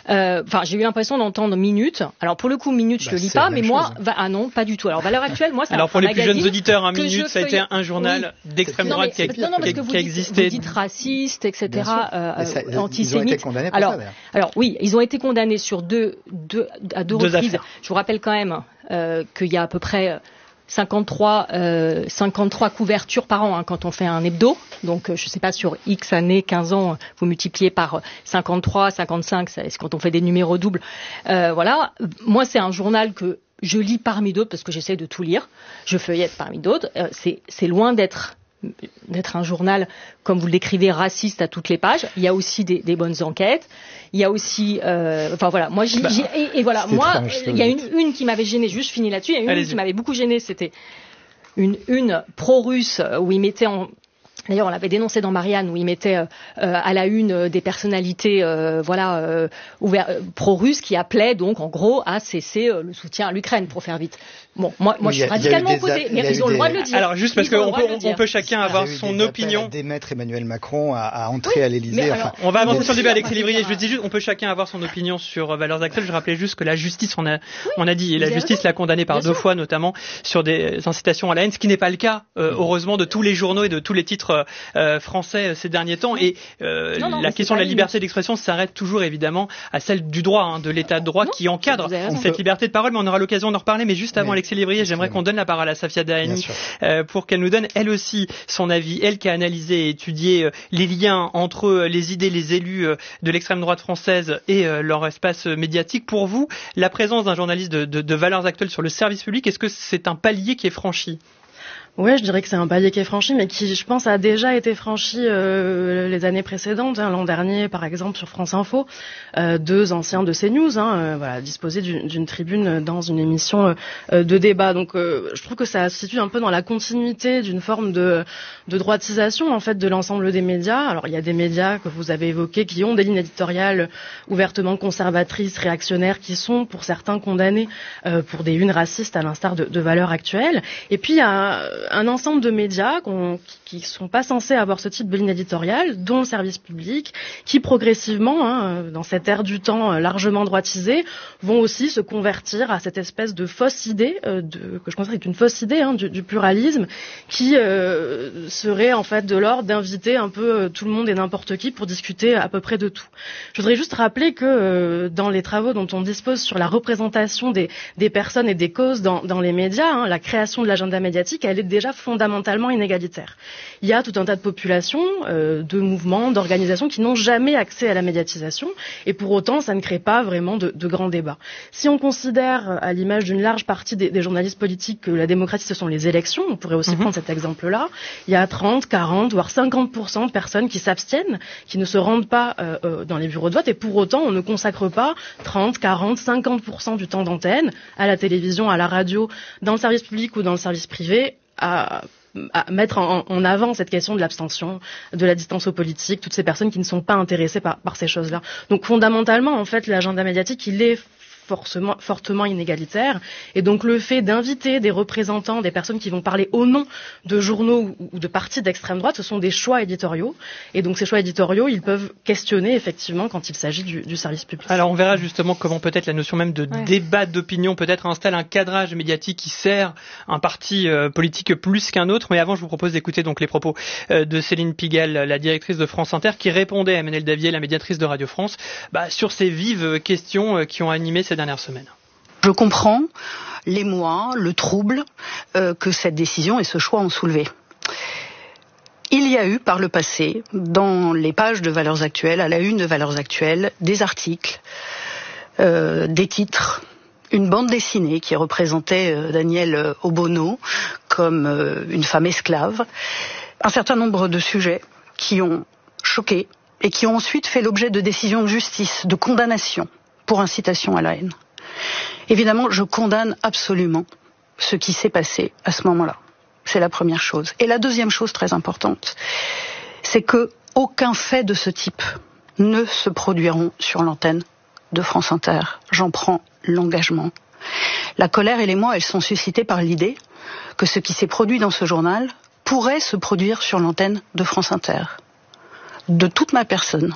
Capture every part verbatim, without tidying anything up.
Euh, enfin, j'ai eu l'impression d'entendre Minute. Alors pour le coup, Minute, je bah, le lis pas, mais moi, va, ah non, pas du tout. Alors Valeurs Actuelles, moi, c'est alors un, pour un les plus jeunes auditeurs, un Minute, ça a été un journal oui. d'extrême non, droite mais, qui a, non, non, parce qui, que vous qui a dites, existé. Vous dites raciste, et cetera. Euh, ça, antisémite. Ils ont été condamnés pour alors, ça, d'ailleurs. Alors oui, ils ont été condamnés sur deux, deux à deux, deux reprises. Affaires. Je vous rappelle quand même euh, qu'il y a à peu près cinquante-trois, euh, cinquante-trois couvertures par an hein, quand on fait un hebdo. Donc, euh, je ne sais pas, sur X années, quinze ans, vous multipliez par cinquante-trois, cinquante-cinq, c'est quand on fait des numéros doubles. Euh, voilà. Moi, c'est un journal que je lis parmi d'autres parce que j'essaie de tout lire. Je feuillette parmi d'autres. Euh, c'est, c'est loin d'être... d'être un journal, comme vous le décrivez, raciste à toutes les pages. Il y a aussi des, des bonnes enquêtes. Il y a aussi, euh, enfin voilà, moi j'y, bah, j'y, et, et voilà, moi, étrange, il y a une, une qui m'avait gênée, juste fini là-dessus. Il y a une, une qui m'avait beaucoup gênée, c'était une, une pro-russe où il mettait en D'ailleurs, on l'avait dénoncé dans Marianne, où il mettait euh, à la une euh, des personnalités, euh, voilà, euh, ouvert, euh, pro-russes qui appelaient donc, en gros, à cesser euh, le soutien à l'Ukraine, pour faire vite. Bon, moi, moi, je suis radicalement opposée, mais ils ont le droit de le dire. Alors, juste parce qu'on peut, on peut chacun avoir son opinion. Démettre Emmanuel Macron à, à entrer oui, à l'Élysée. Enfin, on va avancer sur le débat avec Lévrier. Je dis juste, on peut chacun avoir son opinion sur Valeurs Actuelles. Je rappelais juste que la justice, on a, oui, on a dit, et la justice l'a condamné par deux sûr. fois, notamment sur des incitations à la haine, ce qui n'est pas le cas, euh, heureusement, de tous les journaux et de tous les titres euh, français ces derniers temps. Et euh, non, non, la question de la liberté limite. d'expression s'arrête toujours évidemment à celle du droit, hein, de l'état de droit non, qui encadre cette liberté de parole. Mais on aura l'occasion d'en reparler. Mais juste avant, mais, Alexis Lévrier, j'aimerais qu'on donne la parole à Safia Dahani euh, pour qu'elle nous donne elle aussi son avis. Elle qui a analysé et étudié euh, les liens entre euh, les idées, les élus euh, de l'extrême droite française et euh, leur espace euh, médiatique. Pour vous, la présence d'un journaliste de, de, de Valeurs Actuelles sur le service public, est-ce que c'est un palier qui est franchi ? Oui, je dirais que c'est un palier qui est franchi, mais qui, je pense, a déjà été franchi euh, les années précédentes. Hein, l'an dernier, par exemple, sur France Info, euh, deux anciens de CNews, hein, euh, voilà, disposaient d'une, d'une tribune dans une émission euh, de débat. Donc, euh, je trouve que ça se situe un peu dans la continuité d'une forme de, de droitisation, en fait, de l'ensemble des médias. Alors, il y a des médias que vous avez évoqués qui ont des lignes éditoriales ouvertement conservatrices, réactionnaires, qui sont, pour certains, condamnés euh, pour des unes racistes, à l'instar de, de Valeurs Actuelles. Et puis, il y a un ensemble de médias qu'on, qui ne sont pas censés avoir ce type de ligne éditoriale, dont le service public, qui progressivement, hein, dans cette ère du temps largement droitisée, vont aussi se convertir à cette espèce de fausse idée, euh, de, que je considère être une fausse idée hein, du, du pluralisme, qui euh, serait en fait de l'ordre d'inviter un peu tout le monde et n'importe qui pour discuter à peu près de tout. Je voudrais juste rappeler que euh, dans les travaux dont on dispose sur la représentation des, des personnes et des causes dans, dans les médias, hein, la création de l'agenda médiatique, elle est déjà fondamentalement inégalitaire. Il y a tout un tas de populations, euh, de mouvements, d'organisations qui n'ont jamais accès à la médiatisation et pour autant ça ne crée pas vraiment de, de grands débats. Si on considère à l'image d'une large partie des, des journalistes politiques que la démocratie ce sont les élections, on pourrait aussi mmh. prendre cet exemple-là, il y a trente, quarante voire cinquante pour cent de personnes qui s'abstiennent, qui ne se rendent pas euh, euh, dans les bureaux de vote et pour autant on ne consacre pas trente, quarante, cinquante pour cent du temps d'antenne à la télévision, à la radio, dans le service public ou dans le service privé à, à mettre en, en avant cette question de l'abstention, de la distance aux politiques, toutes ces personnes qui ne sont pas intéressées par, par ces choses-là. Donc fondamentalement, en fait, l'agenda médiatique, il est forcément, fortement inégalitaire. Et donc le fait d'inviter des représentants, des personnes qui vont parler au nom de journaux ou de partis d'extrême droite, ce sont des choix éditoriaux. Et donc ces choix éditoriaux, ils peuvent questionner effectivement quand il s'agit du, du service public. Alors on verra justement comment peut-être la notion même de ouais. débat d'opinion peut-être installe un cadrage médiatique qui sert un parti euh, politique plus qu'un autre. Mais avant, je vous propose d'écouter donc les propos euh, de Céline Pigalle, la directrice de France Inter, qui répondait à Emmanuelle Davier, la médiatrice de Radio France, bah, sur ces vives questions euh, qui ont animé cette dernière semaine. Je comprends l'émoi, le trouble euh, que cette décision et ce choix ont soulevé. Il y a eu par le passé, dans les pages de Valeurs Actuelles, à la une de Valeurs Actuelles, des articles, euh, des titres, une bande dessinée qui représentait euh, Danielle Obono comme euh, une femme esclave, un certain nombre de sujets qui ont choqué et qui ont ensuite fait l'objet de décisions de justice, de condamnation pour incitation à la haine. Évidemment, je condamne absolument ce qui s'est passé à ce moment-là. C'est la première chose. Et la deuxième chose très importante, c'est que aucun fait de ce type ne se produiront sur l'antenne de France Inter. J'en prends l'engagement. La colère et l'émoi, elles sont suscitées par l'idée que ce qui s'est produit dans ce journal pourrait se produire sur l'antenne de France Inter. De toute ma personne,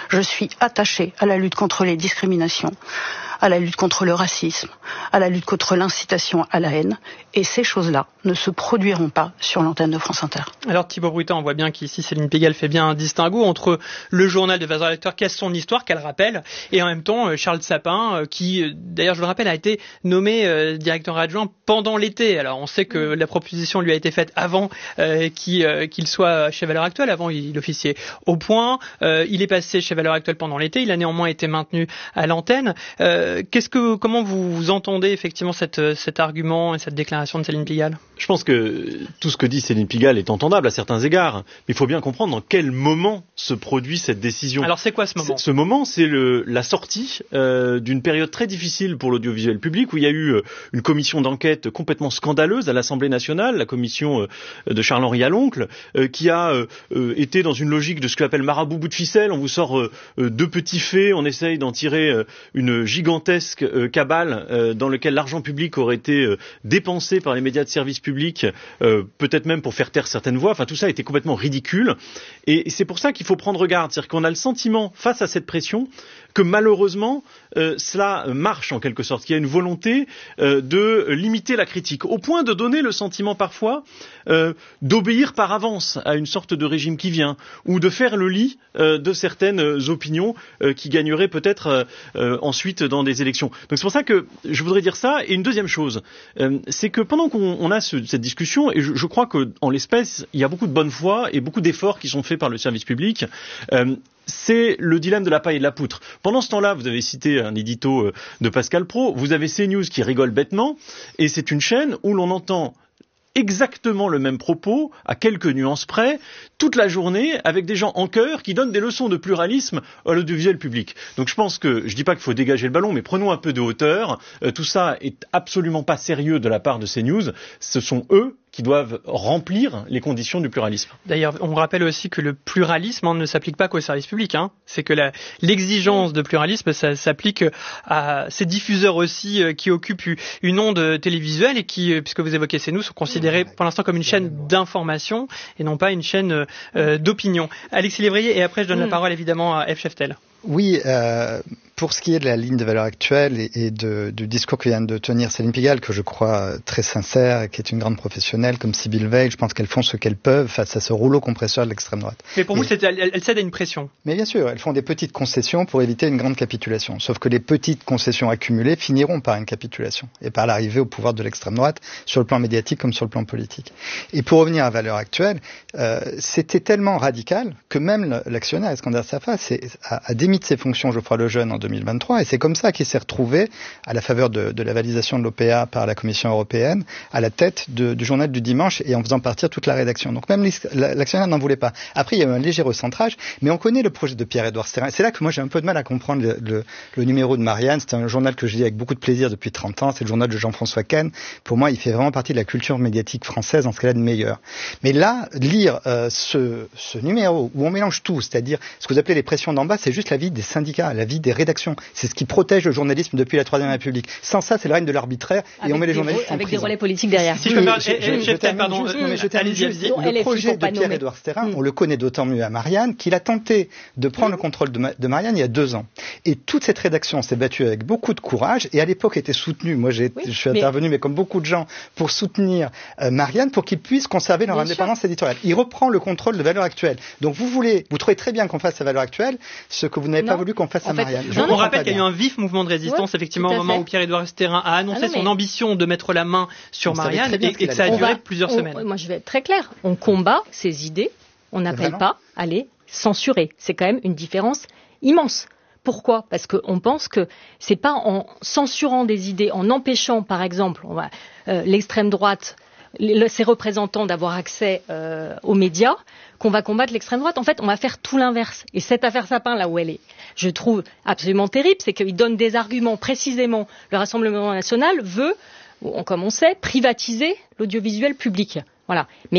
Je suis attachée à la lutte contre les discriminations, à la lutte contre le racisme, à la lutte contre l'incitation à la haine. Et ces choses-là ne se produiront pas sur l'antenne de France Inter. Alors Thibaut Brutin, on voit bien qu'ici Céline Pigalle fait bien un distinguo entre le journal de valeurs actuelles, qui a son histoire, qu'elle rappelle, et en même temps Charles Sapin, qui d'ailleurs je le rappelle a été nommé euh, directeur adjoint pendant l'été. Alors on sait que la proposition lui a été faite avant euh, qu'il, euh, qu'il soit chez Valeurs Actuelles, avant il officiait au Point, euh, il est passé chez Valeurs Actuelles pendant l'été, il a néanmoins été maintenu à l'antenne. Euh, qu'est-ce que, comment vous, vous entendez effectivement cette, cet argument et cette déclaration de Céline Pigalle ? Je pense que tout ce que dit Céline Pigalle est entendable à certains égards, mais il faut bien comprendre dans quel moment se produit cette décision. Alors c'est quoi ce moment ? Ce moment, c'est le, la sortie euh, d'une période très difficile pour l'audiovisuel public, où il y a eu euh, une commission d'enquête complètement scandaleuse à l'Assemblée nationale, la commission euh, de Charles-Henri Aloncle, euh, qui a euh, euh, été dans une logique de ce qu'on appelle marabout bout de ficelle. On vous sort euh, euh, deux petits faits, on essaye d'en tirer euh, une gigantesque euh, cabale euh, dans laquelle l'argent public aurait été euh, dépensé par les médias de service public, euh, peut-être même pour faire taire certaines voix. Enfin, tout ça a été complètement ridicule. Et c'est pour ça qu'il faut prendre garde. C'est-à-dire qu'on a le sentiment, face à cette pression, que malheureusement, euh, cela marche en quelque sorte, qu'il y a une volonté euh, de limiter la critique, au point de donner le sentiment parfois euh, d'obéir par avance à une sorte de régime qui vient, ou de faire le lit euh, de certaines opinions euh, qui gagneraient peut-être euh, euh, ensuite dans des élections. Donc c'est pour ça que je voudrais dire ça. Et une deuxième chose, euh, c'est que pendant qu'on on a ce, cette discussion, et je, je crois qu'en l'espèce, il y a beaucoup de bonne foi et beaucoup d'efforts qui sont faits par le service public, euh, c'est le dilemme de la paille et de la poutre. Pendant ce temps-là, vous avez cité un édito de Pascal Praud, vous avez CNews qui rigole bêtement, et c'est une chaîne où l'on entend exactement le même propos, à quelques nuances près, toute la journée, avec des gens en chœur qui donnent des leçons de pluralisme à l'audiovisuel public. Donc je pense que, je dis pas qu'il faut dégager le ballon, mais prenons un peu de hauteur. Euh, tout ça est absolument pas sérieux de la part de CNews. Ce sont eux qui doivent remplir les conditions du pluralisme. D'ailleurs, on rappelle aussi que le pluralisme hein, ne s'applique pas qu'au service public. Hein. C'est que la, l'exigence de pluralisme, ça s'applique à ces diffuseurs aussi euh, qui occupent une onde télévisuelle et qui, puisque vous évoquez CNews, sont considérés pour l'instant comme une chaîne d'information et non pas une chaîne euh, d'opinion. Alexis Lévrier, et après je donne la parole évidemment à F. Cheftel. Oui, euh, pour ce qui est de la ligne de valeurs actuelles et, et de, du discours que vient de tenir Céline Pigalle, que je crois très sincère, qui est une grande professionnelle, comme Sybille Veil, je pense qu'elles font ce qu'elles peuvent face à ce rouleau compresseur de l'extrême droite. Mais pour et, vous, c'est, elles, elles cèdent à une pression. Mais bien sûr, elles font des petites concessions pour éviter une grande capitulation. Sauf que les petites concessions accumulées finiront par une capitulation et par l'arrivée au pouvoir de l'extrême droite, sur le plan médiatique comme sur le plan politique. Et pour revenir à valeurs actuelles, euh, c'était tellement radical que même l'actionnaire Iskander Safa a, a démis de ses fonctions Geoffroy Lejeune en deux mille vingt-trois, et c'est comme ça qu'il s'est retrouvé, à la faveur de, de la validation de l'O P A par la Commission européenne, à la tête de, du journal du dimanche et en faisant partir toute la rédaction. Donc même l'actionnaire n'en voulait pas. Après, il y a eu un léger recentrage, mais on connaît le projet de Pierre-Édouard Stérin. C'est là que moi j'ai un peu de mal à comprendre le, le, le numéro de Marianne. C'est un journal que je lis avec beaucoup de plaisir depuis trente ans. C'est le journal de Jean-François Kahn. Pour moi, il fait vraiment partie de la culture médiatique française, en ce cas-là de meilleur. Mais là, lire euh, ce, ce numéro où on mélange tout, c'est-à-dire ce que vous appelez les pressions d'en bas, c'est juste la vie des syndicats, la vie des rédactions. C'est ce qui protège le journalisme depuis la Troisième République. Sans ça, c'est le règne de l'arbitraire et avec on met les des journalistes en avec prison. des relais politiques derrière. Si je peux faire, Cheftel, pardon, allez-y, allez-y. Le projet de Pierre-Édouard Stérin, on le connaît d'autant mieux à Marianne qu'il a tenté de prendre le contrôle de, Ma- de Marianne il y a deux ans. Et toute cette rédaction s'est battue avec beaucoup de courage et à l'époque était soutenue. Moi, j'ai, oui, je suis intervenu, mais... mais comme beaucoup de gens, pour soutenir euh, Marianne pour qu'ils puissent conserver leur bien indépendance sûr. éditoriale. Il reprend le contrôle de Valeurs Actuelles. Donc vous voulez, vous trouvez très bien qu'on fasse à Valeurs Actuelles ce que vous n'avez non. pas voulu qu'on fasse en à fait, Marianne. Je on rappelle qu'il y a eu un vif mouvement de résistance, ouais, effectivement, au moment fait. où Pierre-Édouard Stérin a annoncé ah non, son ambition de mettre la main sur Marianne et, et que ça a duré va, plusieurs on, semaines. Moi, je vais être très claire. On combat ces idées. On n'appelle pas à les censurer. C'est quand même une différence immense. Pourquoi ? Parce qu'on pense que c'est pas en censurant des idées, en empêchant, par exemple, on va, euh, l'extrême droite, le, ses représentants d'avoir accès euh, aux médias, qu'on va combattre l'extrême droite. En fait, on va faire tout l'inverse. Et cette affaire Sapin, là où elle est, je trouve absolument terrible, c'est qu'il donne des arguments précisément. Le Rassemblement national veut, comme on sait, privatiser l'audiovisuel public. Voilà. Mais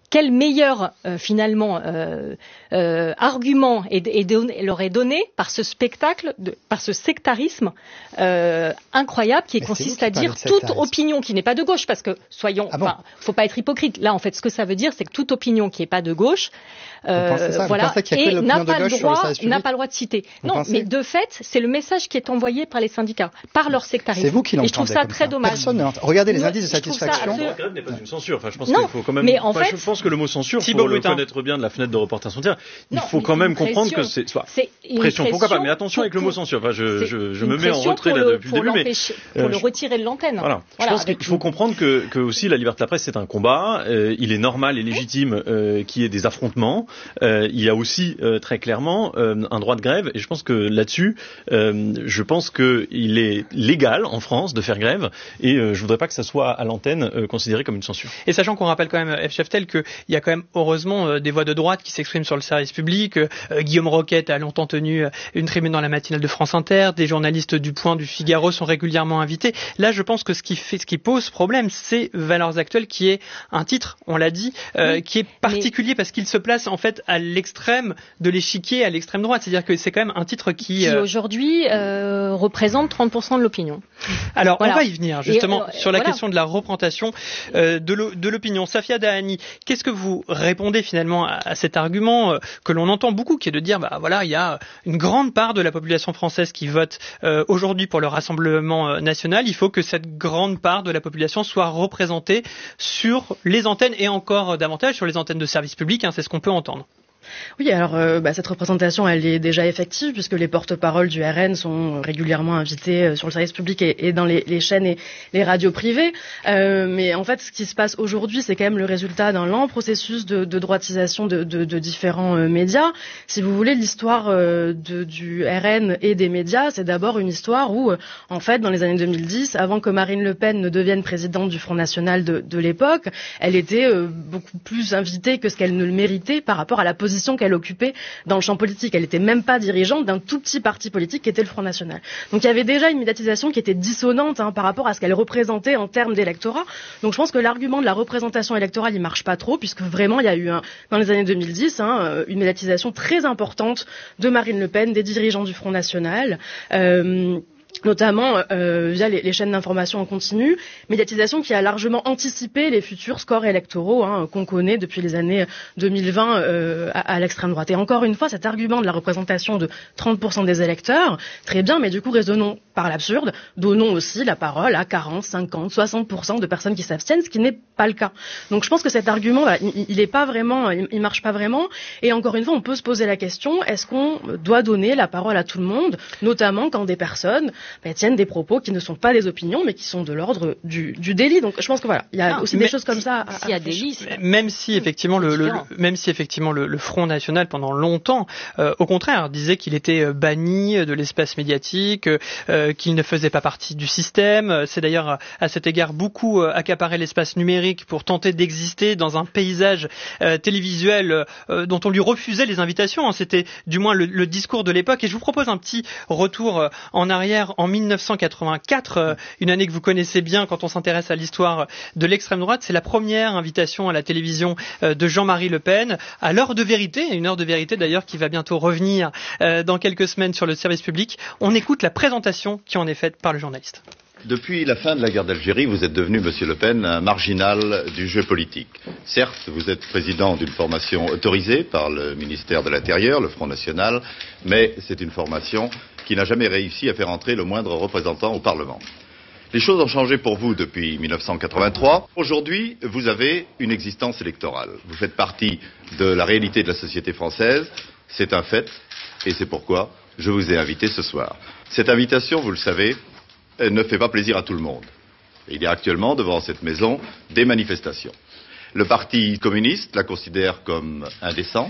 quel meilleur euh, finalement euh, euh, argument est, est donné, leur est donné par ce spectacle, de, par ce sectarisme euh, incroyable qui consiste à dire toute opinion qui n'est pas de gauche, parce que soyons, ah bon enfin, faut pas être hypocrite. Là, en fait, ce que ça veut dire, c'est que toute opinion qui n'est pas de gauche, euh, voilà, et n'a pas le droit, n'a pas le droit de citer. Vous non, pensez mais de fait, c'est le message qui est envoyé par les syndicats, par leur sectarisme. C'est vous qui l'entendez. Et je trouve ça très ça. dommage. Personne regardez les indices de satisfaction. La grève n'est pas une censure. Enfin, je pense non, qu'il faut quand même. Mais en enfin, fait, je pense que le mot censure, Thibaut pour le Brutin. connaître bien de la fenêtre de Reporters sans frontières, il non, faut quand même comprendre que c'est soit c'est une pression. pression. Pourquoi pas Mais attention avec le mot censure. Enfin, je, je, je me mets en retrait là le, depuis le début, mais pour euh, le retirer de l'antenne. Voilà. voilà. Je pense qu'il faut comprendre que, que aussi la liberté de la presse c'est un combat. Euh, il est normal et légitime euh, qu'il y ait des affrontements. Euh, il y a aussi euh, très clairement euh, un droit de grève, et je pense que là-dessus, euh, je pense que il est légal en France de faire grève, et euh, je voudrais pas que ça soit à l'antenne euh, considéré comme une censure. Et sachant qu'on rappelle quand même, F. Cheftel, qu'il y a quand même heureusement euh, des voix de droite qui s'expriment sur le service public. Euh, Guillaume Roquette a longtemps tenu une tribune dans la matinale de France Inter. Des journalistes du Point, du Figaro sont régulièrement invités. Là, je pense que ce qui fait, ce qui pose problème, c'est Valeurs Actuelles, qui est un titre, on l'a dit, euh, oui, qui est particulier mais... parce qu'il se place en fait à l'extrême de l'échiquier, à l'extrême droite. C'est-à-dire que c'est quand même un titre qui, qui euh... aujourd'hui euh, représente trente pour cent de l'opinion. Alors, voilà. On va y venir justement alors, sur la voilà. question de la représentation euh, de l'opinion. Safia Dahani, qu'est-ce que vous répondez finalement à, à cet argument euh, que l'on entend beaucoup, qui est de dire, bah voilà, il y a une grande part de la population française qui vote euh, aujourd'hui pour le Rassemblement euh, national. Il faut que cette grande part de la population soit représentée sur les antennes, et encore davantage sur les antennes de service public, hein, c'est ce qu'on peut entendre. Oui, alors euh, bah, cette représentation, elle est déjà effective puisque les porte-paroles du R N sont régulièrement invités euh, sur le service public et, et dans les, les chaînes et les radios privées. Euh, mais en fait, ce qui se passe aujourd'hui, c'est quand même le résultat d'un lent processus de, de droitisation de, de, de différents euh, médias. Si vous voulez, l'histoire euh, de, du R N et des médias, c'est d'abord une histoire où, euh, en fait, dans les années deux mille dix, avant que Marine Le Pen ne devienne présidente du Front National de, de l'époque, elle était euh, beaucoup plus invitée que ce qu'elle ne le méritait par rapport à la position qu'elle occupait dans le champ politique. Elle n'était même pas dirigeante d'un tout petit parti politique qui était le Front National. Donc il y avait déjà une médiatisation qui était dissonante hein, par rapport à ce qu'elle représentait en termes d'électorat. Donc je pense que l'argument de la représentation électorale, il marche pas trop, puisque vraiment il y a eu un, dans les années deux mille dix hein, une médiatisation très importante de Marine Le Pen, des dirigeants du Front National. Euh, notamment euh, via les, les chaînes d'information en continu, médiatisation qui a largement anticipé les futurs scores électoraux hein, qu'on connaît depuis les années deux mille vingt euh, à, à l'extrême droite. Et encore une fois, cet argument de la représentation de trente pour cent des électeurs, très bien, mais du coup, raisonnons par l'absurde, donnons aussi la parole à quarante, cinquante, soixante pour cent de personnes qui s'abstiennent, ce qui n'est pas le cas. Donc je pense que cet argument, voilà, il, il est pas vraiment, il, il marche pas vraiment. Et encore une fois, on peut se poser la question, est-ce qu'on doit donner la parole à tout le monde, notamment quand des personnes bah, tiennent des propos qui ne sont pas des opinions, mais qui sont de l'ordre du, du délit. Donc je pense que voilà, il y a non, aussi des choses comme ça. À, s'il y a délit, même si effectivement le, le, le même si effectivement le, le Front National pendant longtemps, euh, au contraire, disait qu'il était banni de l'espace médiatique, euh, qu'il ne faisait pas partie du système. C'est d'ailleurs à cet égard beaucoup accaparé l'espace numérique pour tenter d'exister dans un paysage euh, télévisuel euh, dont on lui refusait les invitations. C'était du moins le, le discours de l'époque. Et je vous propose un petit retour euh, en arrière en mille neuf cent quatre-vingt-quatre, euh, une année que vous connaissez bien quand on s'intéresse à l'histoire de l'extrême droite. C'est la première invitation à la télévision euh, de Jean-Marie Le Pen à l'heure de vérité, une heure de vérité d'ailleurs qui va bientôt revenir euh, dans quelques semaines sur le service public. On écoute la présentation qui en est faite par le journaliste. Depuis la fin de la guerre d'Algérie, vous êtes devenu, Monsieur Le Pen, un marginal du jeu politique. Certes, vous êtes président d'une formation autorisée par le ministère de l'Intérieur, le Front National, mais c'est une formation qui n'a jamais réussi à faire entrer le moindre représentant au Parlement. Les choses ont changé pour vous depuis mille neuf cent quatre-vingt-trois. Aujourd'hui, vous avez une existence électorale. Vous faites partie de la réalité de la société française. C'est un fait, et c'est pourquoi je vous ai invité ce soir. Cette invitation, vous le savez, ne fait pas plaisir à tout le monde. Il y a actuellement devant cette maison des manifestations. Le Parti communiste la considère comme indécente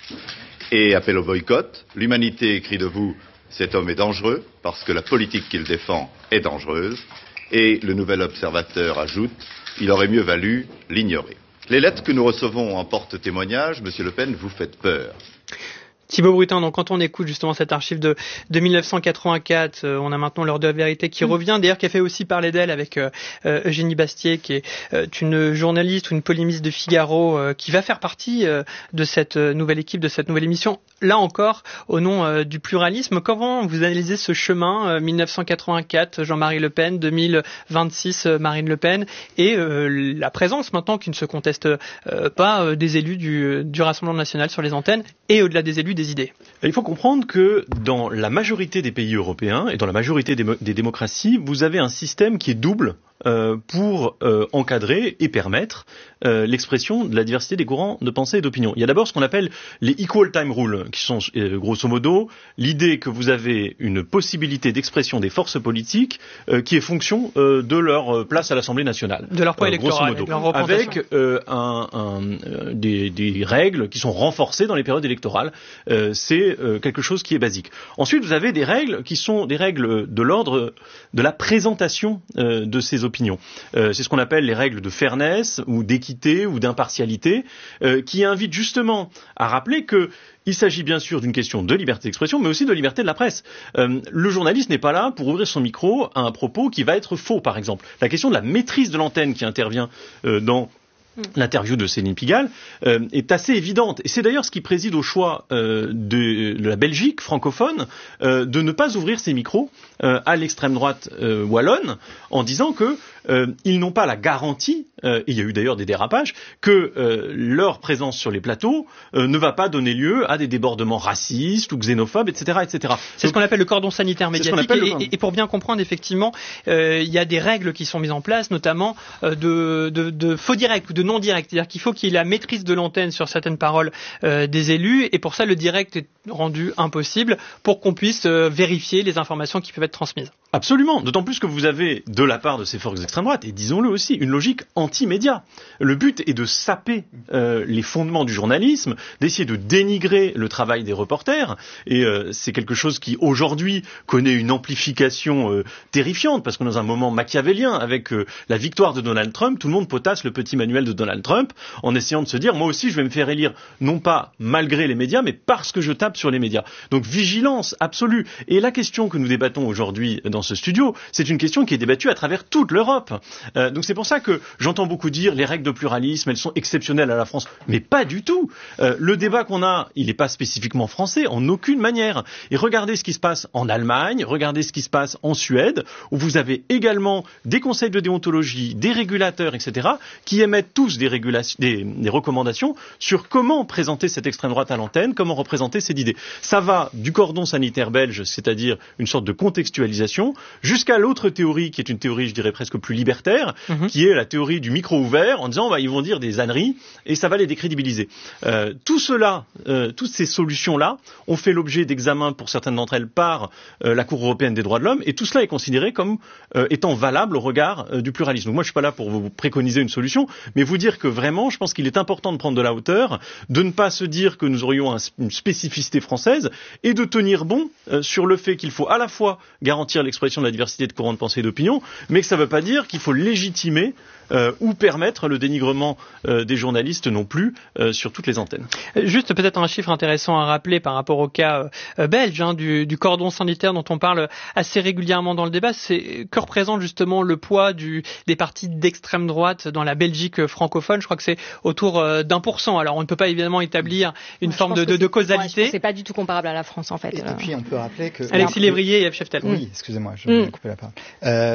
et appelle au boycott. L'humanité crie de vous, cet homme est dangereux parce que la politique qu'il défend est dangereuse. Et le Nouvel Observateur ajoute, il aurait mieux valu l'ignorer. Les lettres que nous recevons en porte-témoignage, Monsieur Le Pen, vous faites peur. Thibaut Brutin, donc quand on écoute justement cette archive de, de mille neuf cent quatre-vingt-quatre, euh, on a maintenant l'heure de la vérité qui mmh. revient, d'ailleurs qui a fait aussi parler d'elle avec euh, euh, Eugénie Bastier, qui est euh, une journaliste ou une polémiste de Figaro, euh, qui va faire partie euh, de cette euh, nouvelle équipe, de cette nouvelle émission, là encore au nom euh, du pluralisme. Comment vous analysez ce chemin, euh, mille neuf cent quatre-vingt-quatre, Jean-Marie Le Pen, deux mille vingt-six, euh, Marine Le Pen, et euh, la présence maintenant qui ne se conteste euh, pas euh, des élus du, du Rassemblement national sur les antennes, et au-delà des élus, des idées. Il faut comprendre que dans la majorité des pays européens et dans la majorité des, des démocraties, vous avez un système qui est double euh, pour euh, encadrer et permettre euh, l'expression de la diversité des courants de pensée et d'opinion. Il y a d'abord ce qu'on appelle les equal time rules, qui sont euh, grosso modo l'idée que vous avez une possibilité d'expression des forces politiques euh, qui est fonction euh, de leur place à l'Assemblée nationale. De leur poids euh, électoral, grosso modo, avec euh, un, un, euh, des, des règles qui sont renforcées dans les périodes électorales. Euh, c'est euh, quelque chose qui est basique. Ensuite, vous avez des règles qui sont des règles de l'ordre de la présentation euh, de ces opinions. Euh, c'est ce qu'on appelle les règles de fairness ou d'équité ou d'impartialité, euh, qui invitent justement à rappeler que il s'agit bien sûr d'une question de liberté d'expression, mais aussi de liberté de la presse. Euh, le journaliste n'est pas là pour ouvrir son micro à un propos qui va être faux, par exemple. La question de la maîtrise de l'antenne qui intervient euh, dans l'interview de Céline Pigalle euh, est assez évidente. Et c'est d'ailleurs ce qui préside au choix euh, de, de la Belgique francophone euh, de ne pas ouvrir ses micros euh, à l'extrême droite euh, wallonne en disant que euh, ils n'ont pas la garantie, euh, et il y a eu d'ailleurs des dérapages, que euh, leur présence sur les plateaux euh, ne va pas donner lieu à des débordements racistes ou xénophobes, et cetera, et cetera. C'est Donc, ce qu'on appelle le cordon sanitaire médiatique. Et, et, et pour bien comprendre, effectivement, euh, il y a des règles qui sont mises en place, notamment euh, de, de, de faux directs ou de non direct, c'est-à-dire qu'il faut qu'il y ait la maîtrise de l'antenne sur certaines paroles euh, des élus, et pour ça le direct est rendu impossible pour qu'on puisse euh, vérifier les informations qui peuvent être transmises. Absolument, d'autant plus que vous avez de la part de ces forces d'extrême droite, et disons-le aussi, une logique anti-média. Le but est de saper euh, les fondements du journalisme, d'essayer de dénigrer le travail des reporters, et euh, c'est quelque chose qui aujourd'hui connaît une amplification euh, terrifiante, parce qu'on est dans un moment machiavélien, avec euh, la victoire de Donald Trump, tout le monde potasse le petit manuel de Donald Trump, en essayant de se dire, moi aussi je vais me faire élire, non pas malgré les médias, mais parce que je tape sur les médias. Donc vigilance absolue. Et la question que nous débattons aujourd'hui dans ce studio, c'est une question qui est débattue à travers toute l'Europe. Euh, donc c'est pour ça que j'entends beaucoup dire, les règles de pluralisme, elles sont exceptionnelles à la France. Mais pas du tout. Euh, le débat qu'on a, il n'est pas spécifiquement français, en aucune manière. Et regardez ce qui se passe en Allemagne, regardez ce qui se passe en Suède, où vous avez également des conseils de déontologie, des régulateurs, et cetera, qui émettent tous des, régulations, des, des recommandations sur comment présenter cette extrême droite à l'antenne, comment représenter cette idée. Ça va du cordon sanitaire belge, c'est-à-dire une sorte de contextualisation, jusqu'à l'autre théorie, qui est une théorie, je dirais, presque plus libertaire, mmh. qui est la théorie du micro ouvert, en disant, bah, ils vont dire des âneries, et ça va les décrédibiliser. Euh, tout cela, euh, toutes ces solutions-là, ont fait l'objet d'examens, pour certaines d'entre elles, par euh, la Cour européenne des droits de l'homme, et tout cela est considéré comme euh, étant valable au regard euh, du pluralisme. Donc moi, je suis pas là pour vous préconiser une solution, mais vous dire que vraiment, je pense qu'il est important de prendre de la hauteur, de ne pas se dire que nous aurions un, une spécificité française, et de tenir bon euh, sur le fait qu'il faut à la fois garantir l'expression de la diversité de courants de pensée et d'opinion, mais que ça ne veut pas dire qu'il faut légitimer euh, ou permettre le dénigrement euh, des journalistes non plus euh, sur toutes les antennes. Juste peut-être un chiffre intéressant à rappeler par rapport au cas euh, belge, hein, du, du cordon sanitaire dont on parle assez régulièrement dans le débat, c'est que représente justement le poids du, des partis d'extrême droite dans la Belgique francophone. Je crois que c'est autour euh, d'un pour cent. Alors on ne peut pas évidemment établir une ouais, forme de, de, de causalité. Ouais, c'est pas du tout comparable à la France en fait. Et, et puis on peut rappeler que... Alexis Lévrier et Eve Cheftel. Oui, excusez-moi, je vais mm. couper la parole. Euh,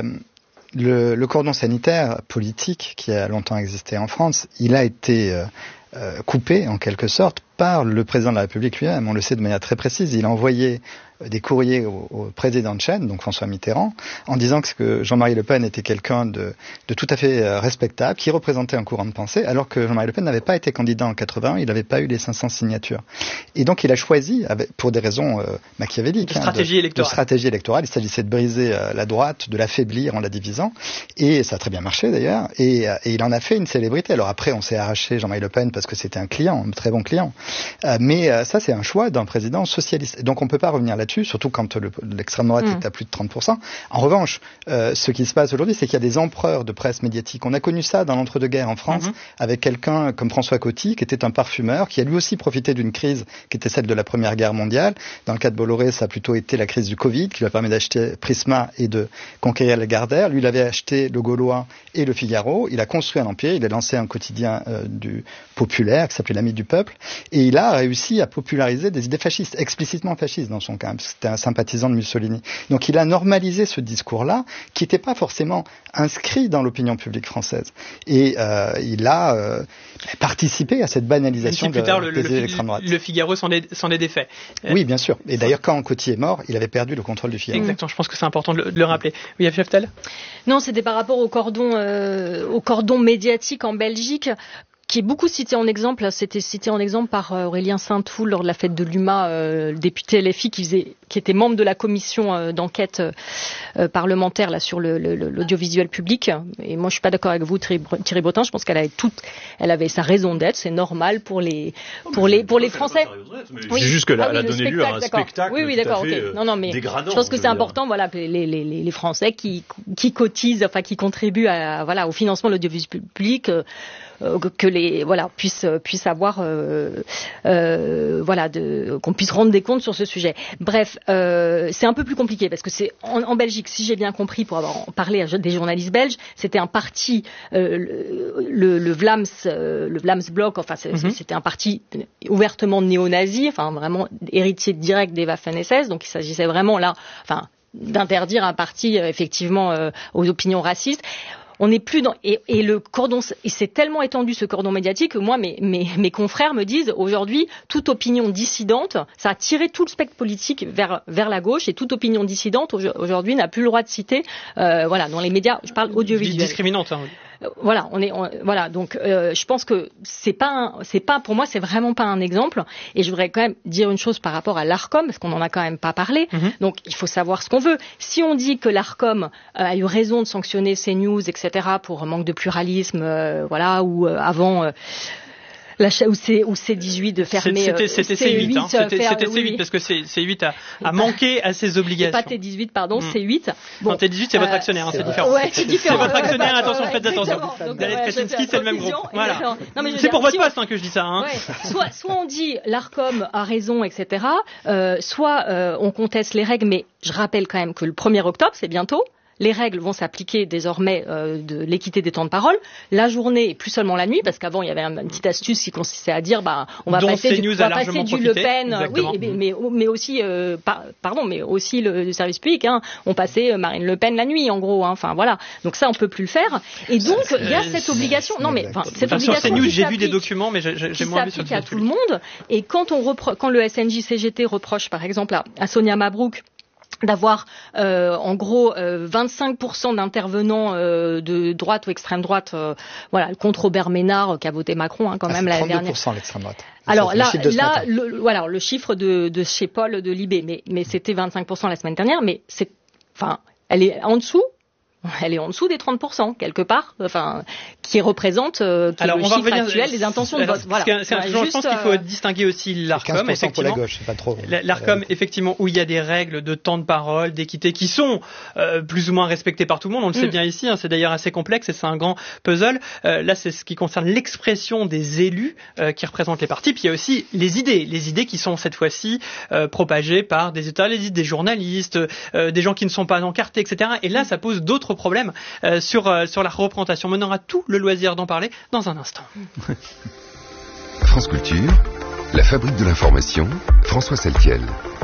le, le cordon sanitaire politique qui a longtemps existé en France, il a été euh, euh, coupé en quelque sorte par le président de la République lui-même. On le sait de manière très précise. Il a envoyé des courriers au, au président de chaîne, donc François Mitterrand, en disant que Jean-Marie Le Pen était quelqu'un de, de tout à fait respectable, qui représentait un courant de pensée, alors que Jean-Marie Le Pen n'avait pas été candidat en quatre-vingt-un, il n'avait pas eu les cinq cents signatures. Et donc il a choisi, avec, pour des raisons euh, machiavéliques, de stratégie, hein, de, électorale. de stratégie électorale, il s'agissait de briser euh, la droite, de l'affaiblir en la divisant, et ça a très bien marché d'ailleurs, et, euh, et il en a fait une célébrité. Alors après, on s'est arraché Jean-Marie Le Pen parce que c'était un client, un très bon client, euh, mais euh, ça c'est un choix d'un président socialiste. Et donc on ne peut pas revenir là là-dessus, surtout quand le, l'extrême droite mmh. est à plus de trente pour cent. En revanche, euh, ce qui se passe aujourd'hui, c'est qu'il y a des empereurs de presse médiatique. On a connu ça dans l'entre-deux-guerres en France, mmh. avec quelqu'un comme François Coty, qui était un parfumeur, qui a lui aussi profité d'une crise qui était celle de la Première Guerre mondiale. Dans le cas de Bolloré, ça a plutôt été la crise du Covid, qui lui a permis d'acheter Prisma et de conquérir Lagardère. Lui, il avait acheté Le Gaulois et Le Figaro. Il a construit un empire, il a lancé un quotidien euh, du populaire, qui s'appelait L'Ami du Peuple, et il a réussi à populariser des idées fascistes, explicitement fascistes dans son cas, parce que c'était un sympathisant de Mussolini. Donc il a normalisé ce discours-là, qui n'était pas forcément inscrit dans l'opinion publique française. Et euh, il a euh, participé à cette banalisation de, tard, le, des le, idées d'extrême droite. Le Figaro s'en est, s'en est défait. Oui, bien sûr. Et d'ailleurs, quand Coty est mort, il avait perdu le contrôle du Figaro. Exactement, je pense que c'est important de le, de le rappeler. Oui, Cheftel ? Non, c'était par rapport au cordon, euh, au cordon médiatique en Belgique, qui est beaucoup cité en exemple. C'était cité en exemple par Aurélien Saint-Toul lors de la fête de l'U M A, euh, le député L F I qui faisait, qui était membre de la commission euh, d'enquête euh, parlementaire là sur le, le, l'audiovisuel public. Et moi, je suis pas d'accord avec vous, Thierry, Thierry Breton. Je pense qu'elle avait toute, elle avait sa raison d'être. C'est normal pour les, pour les, pour les Français. Oui. C'est juste que ah, oui, a donné lieu à un d'accord. spectacle. Oui, oui, d'accord. Ok. Non, non, mais dégradant, je pense que je c'est dire. important, voilà, que les, les, les, les Français qui, qui cotisent, enfin, qui contribuent à, voilà, au financement de l'audiovisuel public. Euh, que les voilà puissent puissent avoir euh, euh, voilà de, qu'on puisse rendre des comptes sur ce sujet. Bref, euh, c'est un peu plus compliqué parce que c'est en, en Belgique, si j'ai bien compris, pour avoir parlé à des journalistes belges, c'était un parti euh, le, le, le Vlaams euh, le Vlaams Blok, enfin c'est, mm-hmm. c'était un parti ouvertement néo-nazi, enfin vraiment héritier direct des Waffen-S S, donc il s'agissait vraiment là, enfin d'interdire un parti euh, effectivement euh, aux opinions racistes. On n'est plus dans et, et le cordon et c'est tellement étendu ce cordon médiatique que moi mes mes mes confrères me disent aujourd'hui toute opinion dissidente, ça a tiré tout le spectre politique vers vers la gauche et toute opinion dissidente aujourd'hui n'a plus le droit de citer euh, voilà dans les médias, je parle audiovisuels. Discriminante. Hein. Voilà, on est on, voilà donc euh, je pense que c'est pas un, c'est pas pour moi c'est vraiment pas un exemple et je voudrais quand même dire une chose par rapport à l'Arcom parce qu'on en a quand même pas parlé. Mm-hmm. Donc il faut savoir ce qu'on veut. Si on dit que l'Arcom euh, a eu raison de sanctionner CNews et cetera pour manque de pluralisme, euh, voilà ou euh, avant. Euh, La ou c'est ou c'est dix-huit de fermer. C'était, c'était C huit, hein. C'était, faire, c'était oui, C huit oui. parce que C huit a, a manqué à ses obligations. Pas T dix-huit, pardon, mmh. C huit. Bon, non, T dix-huit c'est votre actionnaire, euh, hein, c'est, c'est différent. Ouais, c'est différent. C'est votre actionnaire, ouais, attention, ouais, faites attention. Daniel Kretinsky, c'est le même groupe. Voilà. Non, mais c'est pour votre poste hein, que je dis ça. Hein. Ouais. Soit, soit on dit l'Arcom a raison, et cetera. Euh, soit euh, on conteste les règles, mais je rappelle quand même que le premier octobre, c'est bientôt. Les règles vont s'appliquer désormais euh, de l'équité des temps de parole. La journée et plus seulement la nuit, parce qu'avant il y avait une petite astuce qui consistait à dire bah on va dont passer du, on va passer du Le Pen, exactement. oui, mais, mais mais aussi euh, par, pardon, mais aussi le, le service public. Hein, on passait euh, Marine Le Pen la nuit, en gros. Hein, enfin voilà. Donc ça on peut plus le faire. Et donc il y a cette obligation. Non mais enfin cette enfin, obligation. Sur CNews, j'ai vu des documents, mais j'ai, j'ai moins vu sur le à tout le monde. Et quand on repro- quand le S N J C G T reproche par exemple à, à Sonia Mabrouk d'avoir euh, en gros euh, vingt-cinq pour cent d'intervenants euh, de droite ou extrême droite, euh, voilà, contre Robert Ménard euh, qui a voté Macron hein, quand ah, même l'année dernière. trente-deux pour cent l'extrême droite. Alors ça, là, là, le, voilà, le chiffre de, de chez Paul de Libé, mais mais c'était vingt-cinq pour cent la semaine dernière, mais c'est, enfin, elle est en dessous. Elle est en dessous des trente pour cent quelque part, enfin, qui représente euh, qui alors, est le on chiffre va revenir, actuel des intentions alors, de vote. Voilà. C'est, c'est, ouais, je juste, pense qu'il faut euh... distinguer aussi l'Arcom, effectivement. Pour la gauche, c'est pas trop. L'Arcom, effectivement, où il y a des règles de temps de parole, d'équité, qui sont euh, plus ou moins respectées par tout le monde. On le mm. sait bien ici. Hein, c'est d'ailleurs assez complexe et c'est un grand puzzle. Euh, là, c'est ce qui concerne l'expression des élus euh, qui représentent les partis. Puis il y a aussi les idées, les idées qui sont cette fois-ci euh, propagées par des états-listes, des journalistes, euh, des gens qui ne sont pas encartés, et cetera. Et là, ça pose d'autres problèmes. Euh, Sur, euh, sur la représentation. Mais on aura tout le loisir d'en parler dans un instant. France Culture, la fabrique de l'information, François Saltiel.